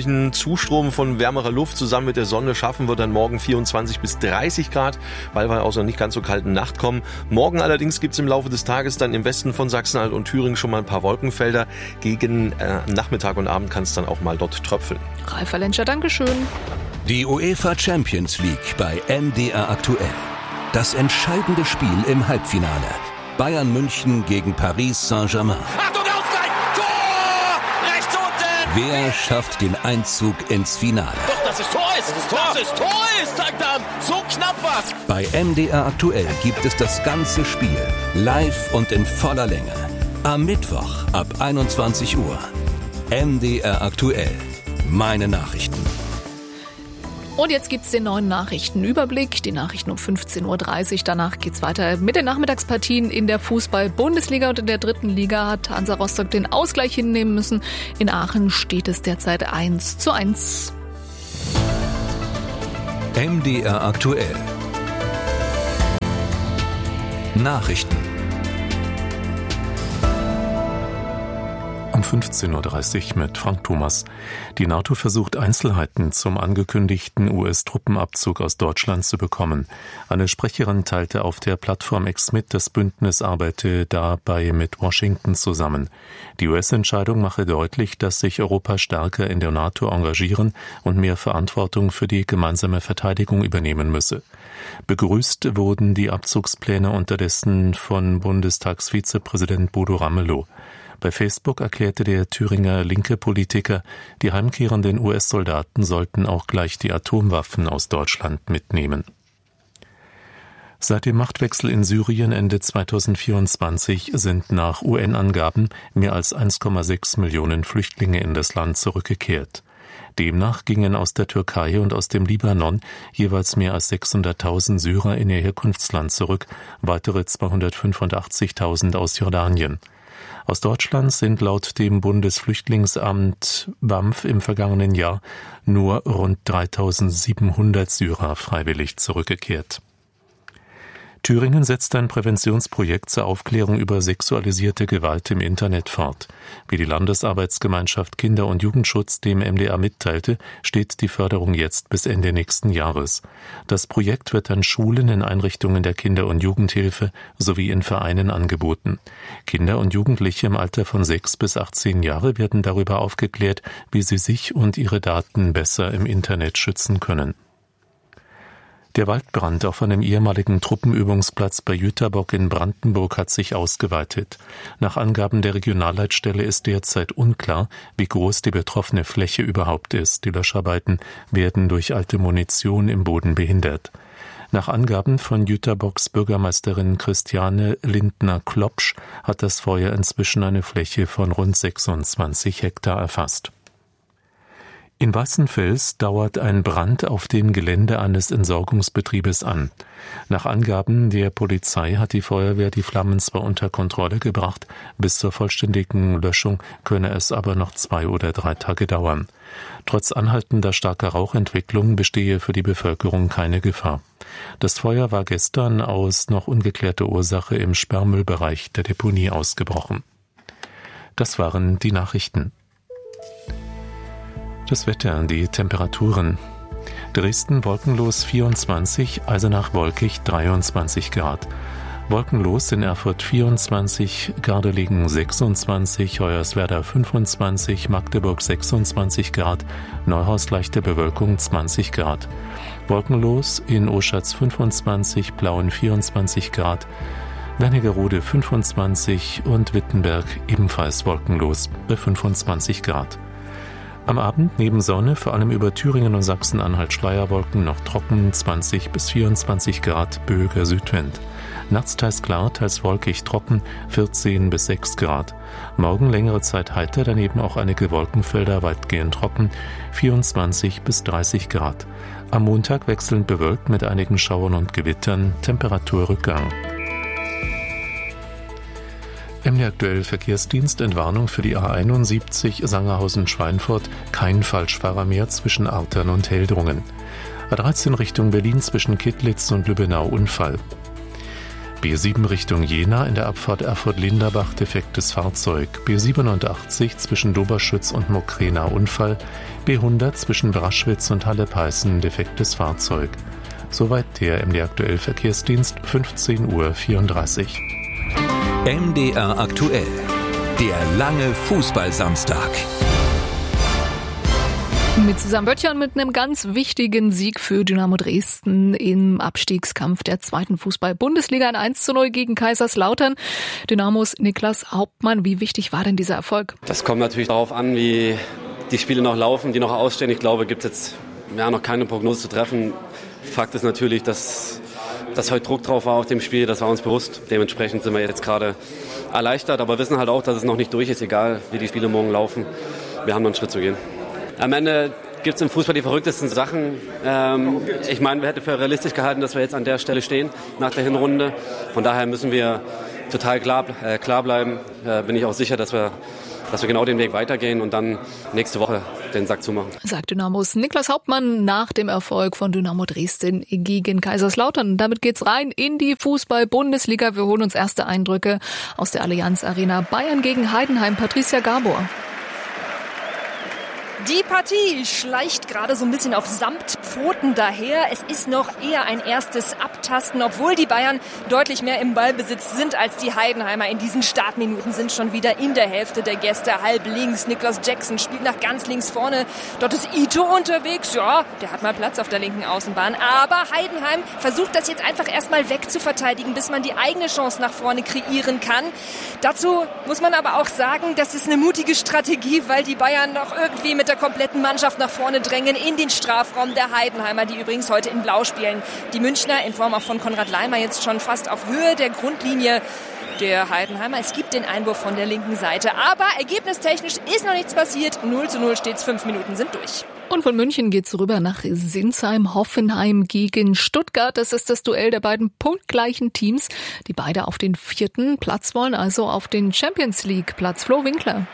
Zustrom von wärmerer Luft zusammen mit der Sonne schaffen wir dann morgen vierundzwanzig bis dreißig Grad, weil wir aus einer nicht ganz so kalten Nacht kommen. Morgen allerdings gibt es im Laufe des Tages dann im Westen von Sachsen-Anhalt und Thüringen schon mal ein paar Wolkenfelder. Gegen äh, Nachmittag und Abend kann es dann auch mal dort tröpfeln. Ralf Lenscher, Dankeschön. Die UEFA Champions League bei M D R aktuell. Das entscheidende Spiel im Halbfinale. Bayern München gegen Paris Saint-Germain. Achtung, Ausgleich! Tor! Rechts unten! Wer schafft den Einzug ins Finale? Doch, das ist Tor ist! Das ist Tor, das ist, Tor ist, sagt er! So knapp was! Bei M D R aktuell gibt es das ganze Spiel. Live und in voller Länge. Am Mittwoch ab einundzwanzig Uhr. M D R aktuell. Meine Nachrichten. Und jetzt gibt's den neuen Nachrichtenüberblick. Die Nachrichten um fünfzehn Uhr dreißig. Danach geht's weiter mit den Nachmittagspartien in der Fußball-Bundesliga. Und in der dritten Liga hat Hansa Rostock den Ausgleich hinnehmen müssen. In Aachen steht es derzeit eins zu eins. M D R aktuell. Nachrichten. Um fünfzehn Uhr dreißig mit Frank Thomas. Die NATO versucht Einzelheiten zum angekündigten U S-Truppenabzug aus Deutschland zu bekommen. Eine Sprecherin teilte auf der Plattform X mit, das Bündnis arbeite dabei mit Washington zusammen. Die U S-Entscheidung mache deutlich, dass sich Europa stärker in der NATO engagieren und mehr Verantwortung für die gemeinsame Verteidigung übernehmen müsse. Begrüßt wurden die Abzugspläne unterdessen von Bundestagsvizepräsident Bodo Ramelow. Bei Facebook erklärte der Thüringer linke Politiker, die heimkehrenden U S-Soldaten sollten auch gleich die Atomwaffen aus Deutschland mitnehmen. Seit dem Machtwechsel in Syrien Ende zweitausendvierundzwanzig sind nach U N-Angaben mehr als eins Komma sechs Millionen Flüchtlinge in das Land zurückgekehrt. Demnach gingen aus der Türkei und aus dem Libanon jeweils mehr als sechshunderttausend Syrer in ihr Herkunftsland zurück, weitere zweihundertfünfundachtzigtausend aus Jordanien. Aus Deutschland sind laut dem Bundesflüchtlingsamt B A M F im vergangenen Jahr nur rund dreitausendsiebenhundert Syrer freiwillig zurückgekehrt. Thüringen setzt ein Präventionsprojekt zur Aufklärung über sexualisierte Gewalt im Internet fort. Wie die Landesarbeitsgemeinschaft Kinder- und Jugendschutz dem M D R mitteilte, steht die Förderung jetzt bis Ende nächsten Jahres. Das Projekt wird an Schulen, in Einrichtungen der Kinder- und Jugendhilfe sowie in Vereinen angeboten. Kinder und Jugendliche im Alter von sechs bis achtzehn Jahre werden darüber aufgeklärt, wie sie sich und ihre Daten besser im Internet schützen können. Der Waldbrand auf einem ehemaligen Truppenübungsplatz bei Jüterbock in Brandenburg hat sich ausgeweitet. Nach Angaben der Regionalleitstelle ist derzeit unklar, wie groß die betroffene Fläche überhaupt ist. Die Löscharbeiten werden durch alte Munition im Boden behindert. Nach Angaben von Jüterbocks Bürgermeisterin Christiane Lindner-Klopsch hat das Feuer inzwischen eine Fläche von rund sechsundzwanzig Hektar erfasst. In Weißenfels dauert ein Brand auf dem Gelände eines Entsorgungsbetriebes an. Nach Angaben der Polizei hat die Feuerwehr die Flammen zwar unter Kontrolle gebracht, bis zur vollständigen Löschung könne es aber noch zwei oder drei Tage dauern. Trotz anhaltender starker Rauchentwicklung bestehe für die Bevölkerung keine Gefahr. Das Feuer war gestern aus noch ungeklärter Ursache im Sperrmüllbereich der Deponie ausgebrochen. Das waren die Nachrichten. Das Wetter, die Temperaturen. Dresden wolkenlos vierundzwanzig, Eisenach wolkig dreiundzwanzig Grad. Wolkenlos in Erfurt vierundzwanzig, Gardelegen sechsundzwanzig, Hoyerswerda fünfundzwanzig, Magdeburg sechsundzwanzig Grad, Neuhaus leichte Bewölkung zwanzig Grad. Wolkenlos in Oschatz fünfundzwanzig, Plauen vierundzwanzig Grad, Wernigerode fünfundzwanzig und Wittenberg ebenfalls wolkenlos bei fünfundzwanzig Grad. Am Abend neben Sonne, vor allem über Thüringen und Sachsen-Anhalt Schleierwolken, noch trocken, zwanzig bis vierundzwanzig Grad, böiger Südwind. Nachts teils klar, teils wolkig trocken, vierzehn bis sechs Grad. Morgen längere Zeit heiter, daneben auch einige Wolkenfelder, weitgehend trocken, vierundzwanzig bis dreißig Grad. Am Montag wechselnd bewölkt mit einigen Schauern und Gewittern, Temperaturrückgang. M D R aktuell Verkehrsdienst, Entwarnung für die A einundsiebzig Sangerhausen-Schweinfurt, kein Falschfahrer mehr zwischen Artern und Heldrungen. A dreizehn Richtung Berlin zwischen Kittlitz und Lübbenau Unfall. B sieben Richtung Jena in der Abfahrt Erfurt-Linderbach defektes Fahrzeug. B siebenundachtzig zwischen Doberschütz und Mokrena Unfall. B hundert zwischen Braschwitz und Halle-Peißen defektes Fahrzeug. Soweit der M D R Aktuell Verkehrsdienst, fünfzehn Uhr vierunddreißig. M D R Aktuell. Der lange Fußballsamstag. Mit Susanne Böttcher und mit einem ganz wichtigen Sieg für Dynamo Dresden im Abstiegskampf der zweiten Fußball-Bundesliga. Ein eins zu null gegen Kaiserslautern. Dynamos Niklas Hauptmann, wie wichtig war denn dieser Erfolg? Das kommt natürlich darauf an, wie die Spiele noch laufen, die noch ausstehen. Ich glaube, gibt es jetzt ja, noch keine Prognose zu treffen. Fakt ist natürlich, dass, dass heute Druck drauf war auf dem Spiel. Das war uns bewusst. Dementsprechend sind wir jetzt gerade erleichtert, aber wissen halt auch, dass es noch nicht durch ist, egal wie die Spiele morgen laufen. Wir haben noch einen Schritt zu gehen. Am Ende gibt es im Fußball die verrücktesten Sachen. Ähm, ich meine, wir hätten für realistisch gehalten, dass wir jetzt an der Stelle stehen nach der Hinrunde. Von daher müssen wir total klar, äh, klar bleiben. Äh, bin ich auch sicher, dass wir, dass wir genau den Weg weitergehen und dann nächste Woche den Sack zumachen. Sagt Dynamos Niklas Hauptmann nach dem Erfolg von Dynamo Dresden gegen Kaiserslautern. Damit geht's rein in die Fußball-Bundesliga. Wir holen uns erste Eindrücke aus der Allianz Arena. Bayern gegen Heidenheim. Patricia Gabor. Die Partie schleicht gerade so ein bisschen auf Samtpfoten daher. Es ist noch eher ein erstes Abtasten, obwohl die Bayern deutlich mehr im Ballbesitz sind als die Heidenheimer. In diesen Startminuten sind schon wieder in der Hälfte der Gäste halb links. Niklas Jackson spielt nach ganz links vorne. Dort ist Ito unterwegs. Ja, der hat mal Platz auf der linken Außenbahn. Aber Heidenheim versucht das jetzt einfach erstmal wegzuverteidigen, bis man die eigene Chance nach vorne kreieren kann. Dazu muss man aber auch sagen, das ist eine mutige Strategie, weil die Bayern noch irgendwie mit der kompletten Mannschaft nach vorne drängen in den Strafraum der Heidenheimer, die übrigens heute in Blau spielen. Die Münchner in Form auch von Konrad Laimer jetzt schon fast auf Höhe der Grundlinie der Heidenheimer. Es gibt den Einwurf von der linken Seite, aber ergebnistechnisch ist noch nichts passiert. null zu null steht's, fünf Minuten sind durch. Und von München geht's rüber nach Sinsheim, Hoffenheim gegen Stuttgart. Das ist das Duell der beiden punktgleichen Teams, die beide auf den vierten Platz wollen, also auf den Champions League Platz. Flo Winkler.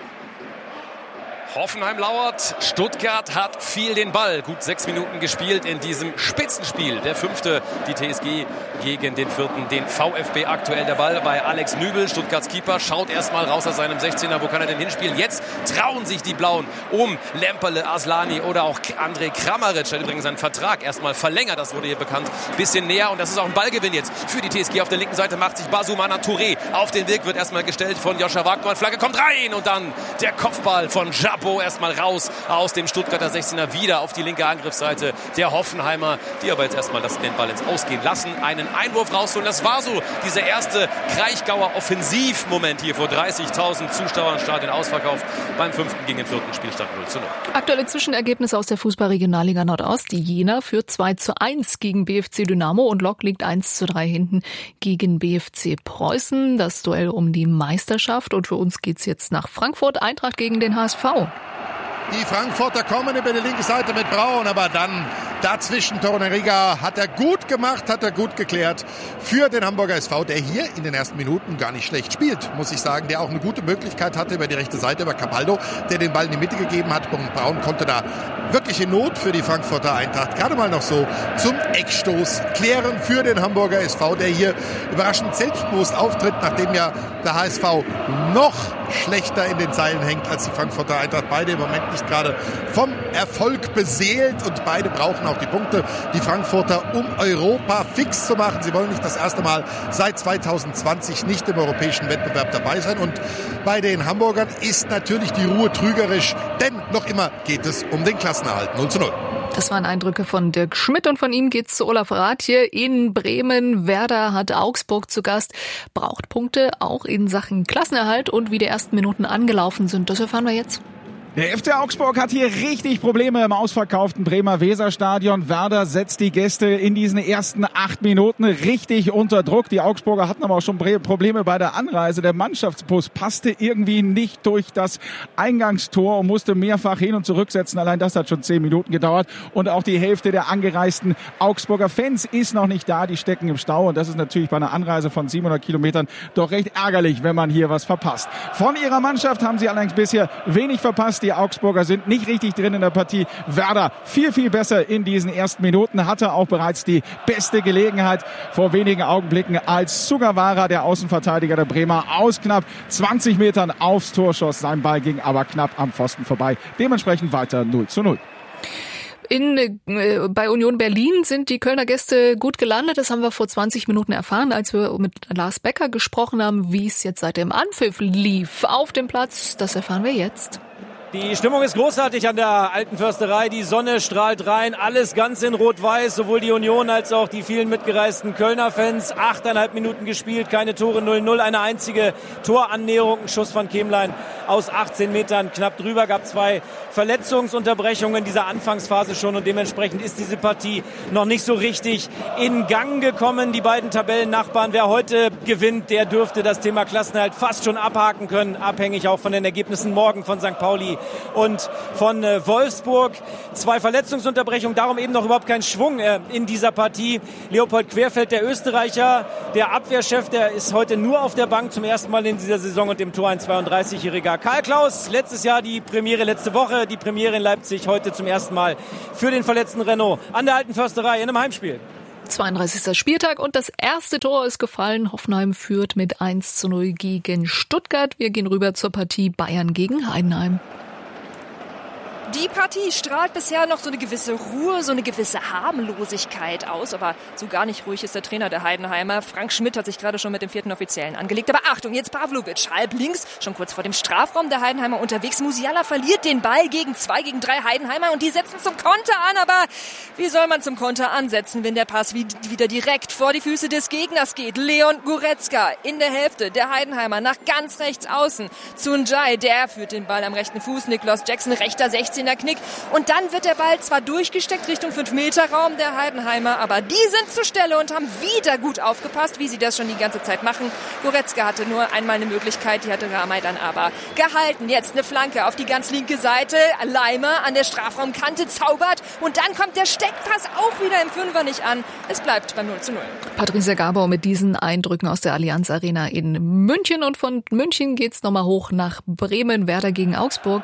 Hoffenheim lauert, Stuttgart hat viel den Ball. Gut sechs Minuten gespielt in diesem Spitzenspiel. Der fünfte, die T S G gegen den vierten, den VfB. Aktuell der Ball bei Alex Nübel, Stuttgarts Keeper, schaut erstmal raus aus seinem sechzehner. Wo kann er denn hinspielen? Jetzt trauen sich die Blauen um Lemperle, Aslani oder auch André Kramaric. Hat übrigens seinen Vertrag erstmal verlängert, das wurde hier bekannt. Bisschen näher und das ist auch ein Ballgewinn jetzt für die T S G. Auf der linken Seite macht sich Basumana Touré auf den Weg, wird erstmal gestellt von Joscha Wagner. Flagge kommt rein und dann der Kopfball von Jabo. Erstmal raus aus dem Stuttgarter sechzehner, wieder auf die linke Angriffsseite der Hoffenheimer, die aber jetzt erstmal das den Ball ins Ausgehen lassen, einen Einwurf rausholen. Das war so dieser erste Kraichgauer Offensivmoment hier vor dreißigtausend Zuschauern, Stadion ausverkauft beim fünften gegen den vierten Spielstand null zu null. Aktuelle Zwischenergebnisse aus der Fußball-Regionalliga Nordost. Die Jena führt zwei zu eins gegen B F C Dynamo und Lok liegt eins zu drei hinten gegen B F C Preußen. Das Duell um die Meisterschaft und für uns geht's jetzt nach Frankfurt. Eintracht gegen den H S V. Die Frankfurter kommen über die linke Seite mit Braun, aber dann dazwischen Torunariga hat er gut gemacht, hat er gut geklärt für den Hamburger S V, der hier in den ersten Minuten gar nicht schlecht spielt, muss ich sagen, der auch eine gute Möglichkeit hatte über die rechte Seite, über Capaldo, der den Ball in die Mitte gegeben hat. Und Braun konnte da wirklich in Not für die Frankfurter Eintracht gerade mal noch so zum Eckstoß klären für den Hamburger S V, der hier überraschend selbstbewusst auftritt, nachdem ja der H S V noch schlechter in den Zeilen hängt als die Frankfurter Eintracht. Beide im Moment nicht gerade vom Erfolg beseelt und beide brauchen auch die Punkte, die Frankfurter, um Europa fix zu machen. Sie wollen nicht das erste Mal seit zwanzig zwanzig nicht im europäischen Wettbewerb dabei sein. Und bei den Hamburgern ist natürlich die Ruhe trügerisch, denn noch immer geht es um den Klassenerhalt. null zu null. Das waren Eindrücke von Dirk Schmidt und von ihm geht's zu Olaf Rathje in Bremen. Werder hat Augsburg zu Gast, braucht Punkte auch in Sachen Klassenerhalt und wie die ersten Minuten angelaufen sind. Das erfahren wir jetzt. Der F C Augsburg hat hier richtig Probleme im ausverkauften Bremer Weserstadion. Werder setzt die Gäste in diesen ersten acht Minuten richtig unter Druck. Die Augsburger hatten aber auch schon Probleme bei der Anreise. Der Mannschaftsbus passte irgendwie nicht durch das Eingangstor und musste mehrfach hin und zurücksetzen. Allein das hat schon zehn Minuten gedauert. Und auch die Hälfte der angereisten Augsburger Fans ist noch nicht da. Die stecken im Stau. Und das ist natürlich bei einer Anreise von siebenhundert Kilometern doch recht ärgerlich, wenn man hier was verpasst. Von ihrer Mannschaft haben sie allerdings bisher wenig verpasst. Stress. Die Augsburger sind nicht richtig drin in der Partie. Werder viel, viel besser in diesen ersten Minuten, hatte auch bereits die beste Gelegenheit vor wenigen Augenblicken, als Sugawara, der Außenverteidiger der Bremer, aus knapp zwanzig Metern aufs Tor schoss. Sein Ball ging aber knapp am Pfosten vorbei. Dementsprechend weiter null zu null. In, äh, bei Union Berlin sind die Kölner Gäste gut gelandet. Das haben wir vor zwanzig Minuten erfahren, als wir mit Lars Becker gesprochen haben, wie es jetzt seit dem Anpfiff lief auf dem Platz. Das erfahren wir jetzt. Die Stimmung ist großartig an der Alten Försterei. Die Sonne strahlt rein. Alles ganz in Rot-Weiß. Sowohl die Union als auch die vielen mitgereisten Kölner Fans. Achteinhalb Minuten gespielt. Keine Tore, null null. Eine einzige Torannäherung. Ein Schuss von Kemlein aus achtzehn Metern knapp drüber. Gab zwei Verletzungsunterbrechungen in dieser Anfangsphase schon. Und dementsprechend ist diese Partie noch nicht so richtig in Gang gekommen. Die beiden Tabellennachbarn. Wer heute gewinnt, der dürfte das Thema Klassenerhalt fast schon abhaken können. Abhängig auch von den Ergebnissen morgen von Sankt Pauli und von äh, Wolfsburg. Zwei Verletzungsunterbrechungen, darum eben noch überhaupt kein Schwung äh, in dieser Partie. Leopold Querfeld, der Österreicher, der Abwehrchef, der ist heute nur auf der Bank zum ersten Mal in dieser Saison und im Tor ein zweiunddreißigjähriger Karl Klaus. Letztes Jahr die Premiere, letzte Woche die Premiere in Leipzig, heute zum ersten Mal für den verletzten Renault an der Alten Försterei in einem Heimspiel. zweiunddreißigster Spieltag und das erste Tor ist gefallen. Hoffenheim führt mit eins zu null gegen Stuttgart. Wir gehen rüber zur Partie Bayern gegen Heidenheim. Die Partie strahlt bisher noch so eine gewisse Ruhe, so eine gewisse Harmlosigkeit aus. Aber so gar nicht ruhig ist der Trainer der Heidenheimer. Frank Schmidt hat sich gerade schon mit dem vierten Offiziellen angelegt. Aber Achtung, jetzt Pavlovic, halb links, schon kurz vor dem Strafraum der Heidenheimer unterwegs. Musiala verliert den Ball gegen zwei, gegen drei Heidenheimer und die setzen zum Konter an. Aber wie soll man zum Konter ansetzen, wenn der Pass wieder direkt vor die Füße des Gegners geht? Leon Goretzka in der Hälfte der Heidenheimer nach ganz rechts außen zu Njai. Der führt den Ball am rechten Fuß. Niklas Jackson, rechter sechzehner Knick. Und dann wird der Ball zwar durchgesteckt Richtung fünf Meter Raum der Heidenheimer, aber die sind zur Stelle und haben wieder gut aufgepasst, wie sie das schon die ganze Zeit machen. Goretzka hatte nur einmal eine Möglichkeit, die hatte Ramay dann aber gehalten. Jetzt eine Flanke auf die ganz linke Seite. Leimer an der Strafraumkante zaubert und dann kommt der Steckpass auch wieder im Fünfer nicht an. Es bleibt beim null zu null. Patricia Gabor mit diesen Eindrücken aus der Allianz Arena in München und von München geht's nochmal hoch nach Bremen. Werder gegen Augsburg.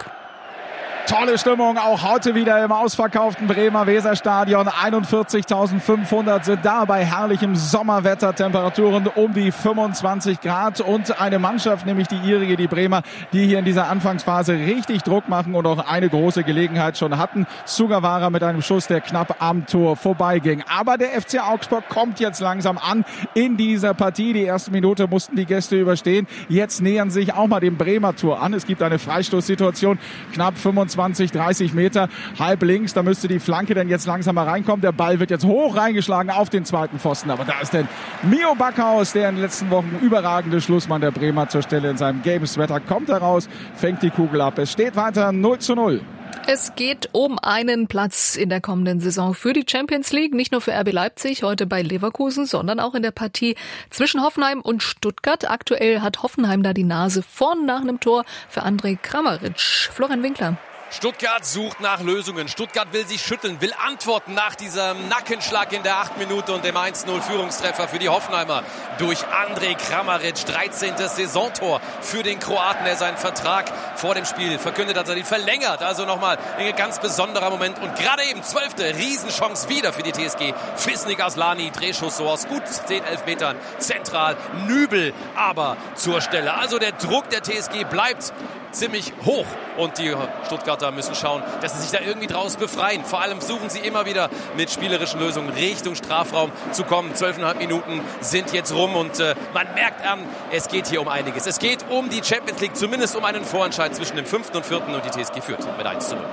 Tolle Stimmung, auch heute wieder im ausverkauften Bremer Weserstadion. einundvierzigtausendfünfhundert sind da bei herrlichem Sommerwetter, Temperaturen um die fünfundzwanzig Grad und eine Mannschaft, nämlich die ihrige, die Bremer, die hier in dieser Anfangsphase richtig Druck machen und auch eine große Gelegenheit schon hatten. Sugawara mit einem Schuss, der knapp am Tor vorbeiging. Aber der F C Augsburg kommt jetzt langsam an in dieser Partie. Die erste Minute mussten die Gäste überstehen. Jetzt nähern sich auch mal dem Bremer Tor an. Es gibt eine Freistoßsituation, knapp fünfundzwanzig, dreißig Meter, halb links, da müsste die Flanke dann jetzt langsam mal reinkommen. Der Ball wird jetzt hoch reingeschlagen auf den zweiten Pfosten, aber da ist denn Mio Backhaus, der in den letzten Wochen überragende Schlussmann der Bremer zur Stelle in seinem gelben Sweater, kommt heraus, fängt die Kugel ab. Es steht weiter null zu null. Es geht um einen Platz in der kommenden Saison für die Champions League, nicht nur für R B Leipzig, heute bei Leverkusen, sondern auch in der Partie zwischen Hoffenheim und Stuttgart. Aktuell hat Hoffenheim da die Nase vorn nach einem Tor für Andrej Kramaric. Florian Winkler. Stuttgart sucht nach Lösungen. Stuttgart will sich schütteln, will antworten nach diesem Nackenschlag in der achten Minute und dem eins zu null Führungstreffer für die Hoffenheimer durch Andrej Kramaric. dreizehntes Saisontor für den Kroaten, der seinen Vertrag vor dem Spiel verkündet hat, er ihn verlängert. Also nochmal ein ganz besonderer Moment. Und gerade eben zwölfte Riesenchance wieder für die T S G. Fisnik Aslani, Drehschuss so aus gut zehn, elf Metern zentral. Nübel aber zur Stelle. Also der Druck der T S G bleibt ziemlich hoch und die Stuttgarter müssen schauen, dass sie sich da irgendwie draus befreien. Vor allem suchen sie immer wieder mit spielerischen Lösungen Richtung Strafraum zu kommen. Zwölfeinhalb Minuten sind jetzt rum und äh, man merkt an, es geht hier um einiges. Es geht um die Champions League, zumindest um einen Vorentscheid zwischen dem fünften und vierten und die T S G führt mit eins zu null.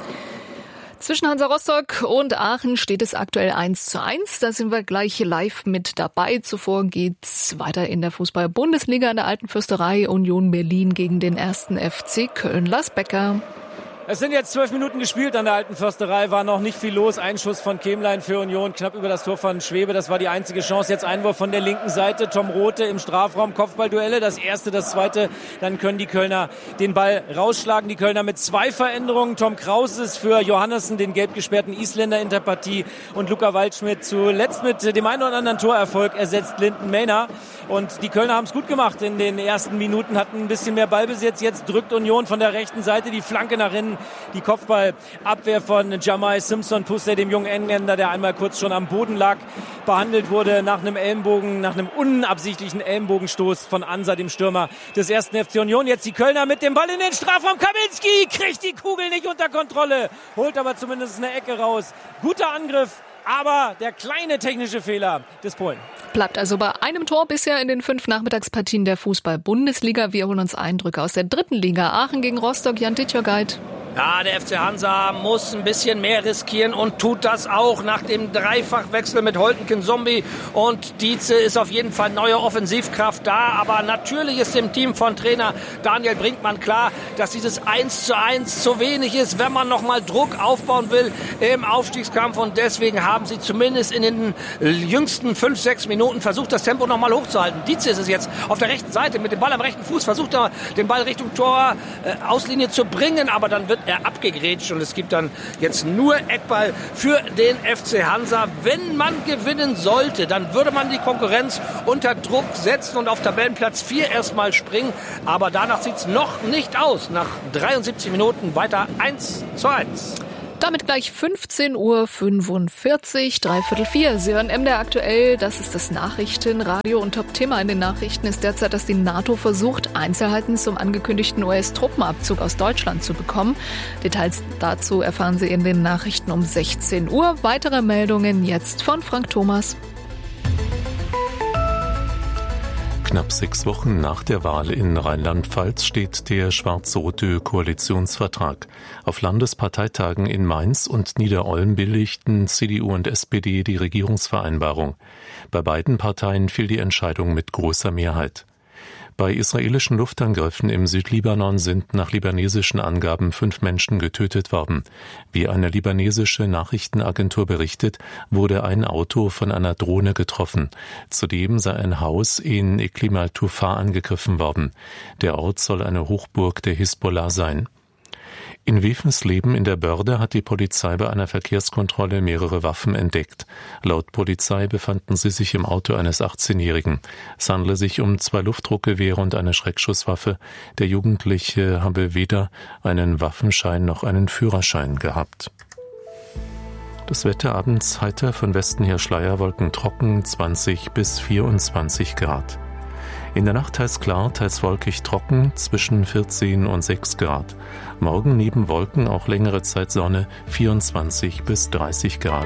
Zwischen Hansa Rostock und Aachen steht es aktuell eins zu eins. Da sind wir gleich live mit dabei. Zuvor geht's weiter in der Fußball-Bundesliga in der Alten Försterei. Union Berlin gegen den ersten F C Köln. Lars Becker. Es sind jetzt zwölf Minuten gespielt an der Alten Försterei, war noch nicht viel los. Ein Schuss von Kämlein für Union, knapp über das Tor von Schwebe. Das war die einzige Chance. Jetzt Einwurf von der linken Seite. Tom Rothe im Strafraum, Kopfballduelle. Das erste, das zweite. Dann können die Kölner den Ball rausschlagen. Die Kölner mit zwei Veränderungen. Tom Kraus ist für Johannessen, den gelb gesperrten Isländer, in der Partie. Und Luca Waldschmidt zuletzt mit dem einen oder anderen Torerfolg ersetzt Linden Mehner. Und die Kölner haben es gut gemacht in den ersten Minuten, hatten ein bisschen mehr Ballbesitz. Jetzt drückt Union von der rechten Seite die Flanke nach innen. Die Kopfballabwehr von Jamai Simpson Puster, dem jungen Engländer, der einmal kurz schon am Boden lag, behandelt wurde nach einem Ellenbogen, nach einem unabsichtlichen Ellenbogenstoß von Ansa, dem Stürmer des ersten F C Union. Jetzt die Kölner mit dem Ball in den Strafraum. Kaminski kriegt die Kugel nicht unter Kontrolle, holt aber zumindest eine Ecke raus. Guter Angriff, aber der kleine technische Fehler des Polen. Bleibt also bei einem Tor bisher in den fünf Nachmittagspartien der Fußball-Bundesliga. Wir holen uns Eindrücke aus der dritten Liga. Aachen gegen Rostock, Jan Ditjogait. Ja, der F C Hansa muss ein bisschen mehr riskieren und tut das auch nach dem Dreifachwechsel mit Holtenkin, Zombie und Dietze ist auf jeden Fall neue Offensivkraft da. Aber natürlich ist dem Team von Trainer Daniel Brinkmann klar, dass dieses eins zu eins zu wenig ist, wenn man nochmal Druck aufbauen will im Aufstiegskampf. Und deswegen haben sie zumindest in den jüngsten fünf, sechs Minuten versucht, das Tempo nochmal hochzuhalten. Dietze ist es jetzt auf der rechten Seite mit dem Ball am rechten Fuß, versucht er den Ball Richtung Tor, äh, Auslinie zu bringen, aber dann wird er abgegrätscht und es gibt dann jetzt nur Eckball für den F C Hansa. Wenn man gewinnen sollte, dann würde man die Konkurrenz unter Druck setzen und auf Tabellenplatz vier erstmal springen. Aber danach sieht es noch nicht aus. Nach dreiundsiebzig Minuten weiter eins zu eins. Damit gleich fünfzehn Uhr fünfundvierzig, dreiviertel vier. Sie hören M D R aktuell, das ist das Nachrichtenradio und Top-Thema in den Nachrichten ist derzeit, dass die NATO versucht, Einzelheiten zum angekündigten U S-Truppenabzug aus Deutschland zu bekommen. Details dazu erfahren Sie in den Nachrichten um sechzehn Uhr. Weitere Meldungen jetzt von Frank Thomas. Knapp sechs Wochen nach der Wahl in Rheinland-Pfalz steht der schwarz-rote Koalitionsvertrag. Auf Landesparteitagen in Mainz und Niederolm billigten C D U und S P D die Regierungsvereinbarung. Bei beiden Parteien fiel die Entscheidung mit großer Mehrheit. Bei israelischen Luftangriffen im Südlibanon sind nach libanesischen Angaben fünf Menschen getötet worden. Wie eine libanesische Nachrichtenagentur berichtet, wurde ein Auto von einer Drohne getroffen. Zudem sei ein Haus in Iklim al-Tufa angegriffen worden. Der Ort soll eine Hochburg der Hisbollah sein. In Wevensleben in der Börde hat die Polizei bei einer Verkehrskontrolle mehrere Waffen entdeckt. Laut Polizei befanden sie sich im Auto eines achtzehnjährigen. Es handle sich um zwei Luftdruckgewehre und eine Schreckschusswaffe. Der Jugendliche habe weder einen Waffenschein noch einen Führerschein gehabt. Das Wetter abends heiter, von Westen her Schleierwolken trocken, zwanzig bis vierundzwanzig Grad. In der Nacht teils klar, teils wolkig trocken, zwischen vierzehn und sechs Grad. Morgen neben Wolken auch längere Zeit Sonne, vierundzwanzig bis dreißig Grad.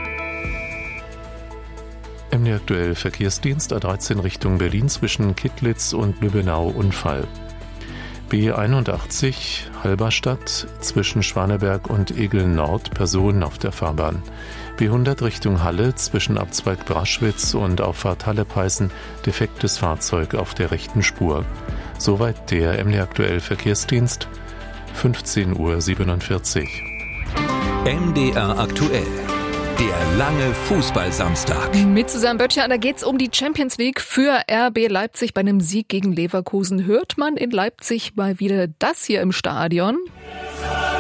M D R aktuell Verkehrsdienst A dreizehn Richtung Berlin zwischen Kittlitz und Lübbenau Unfall. B einundachtzig Halberstadt zwischen Schwaneberg und Egeln Nord Personen auf der Fahrbahn. B hundert Richtung Halle zwischen Abzweig Braschwitz und Auffahrt Halle-Peißen defektes Fahrzeug auf der rechten Spur. Soweit der M D R aktuell Verkehrsdienst, fünfzehn Uhr siebenundvierzig. M D R aktuell. Der lange Fußballsamstag. Mit Susanne Böttcher, da geht's um die Champions League für R B Leipzig. Bei einem Sieg gegen Leverkusen hört man in Leipzig mal wieder das hier im Stadion.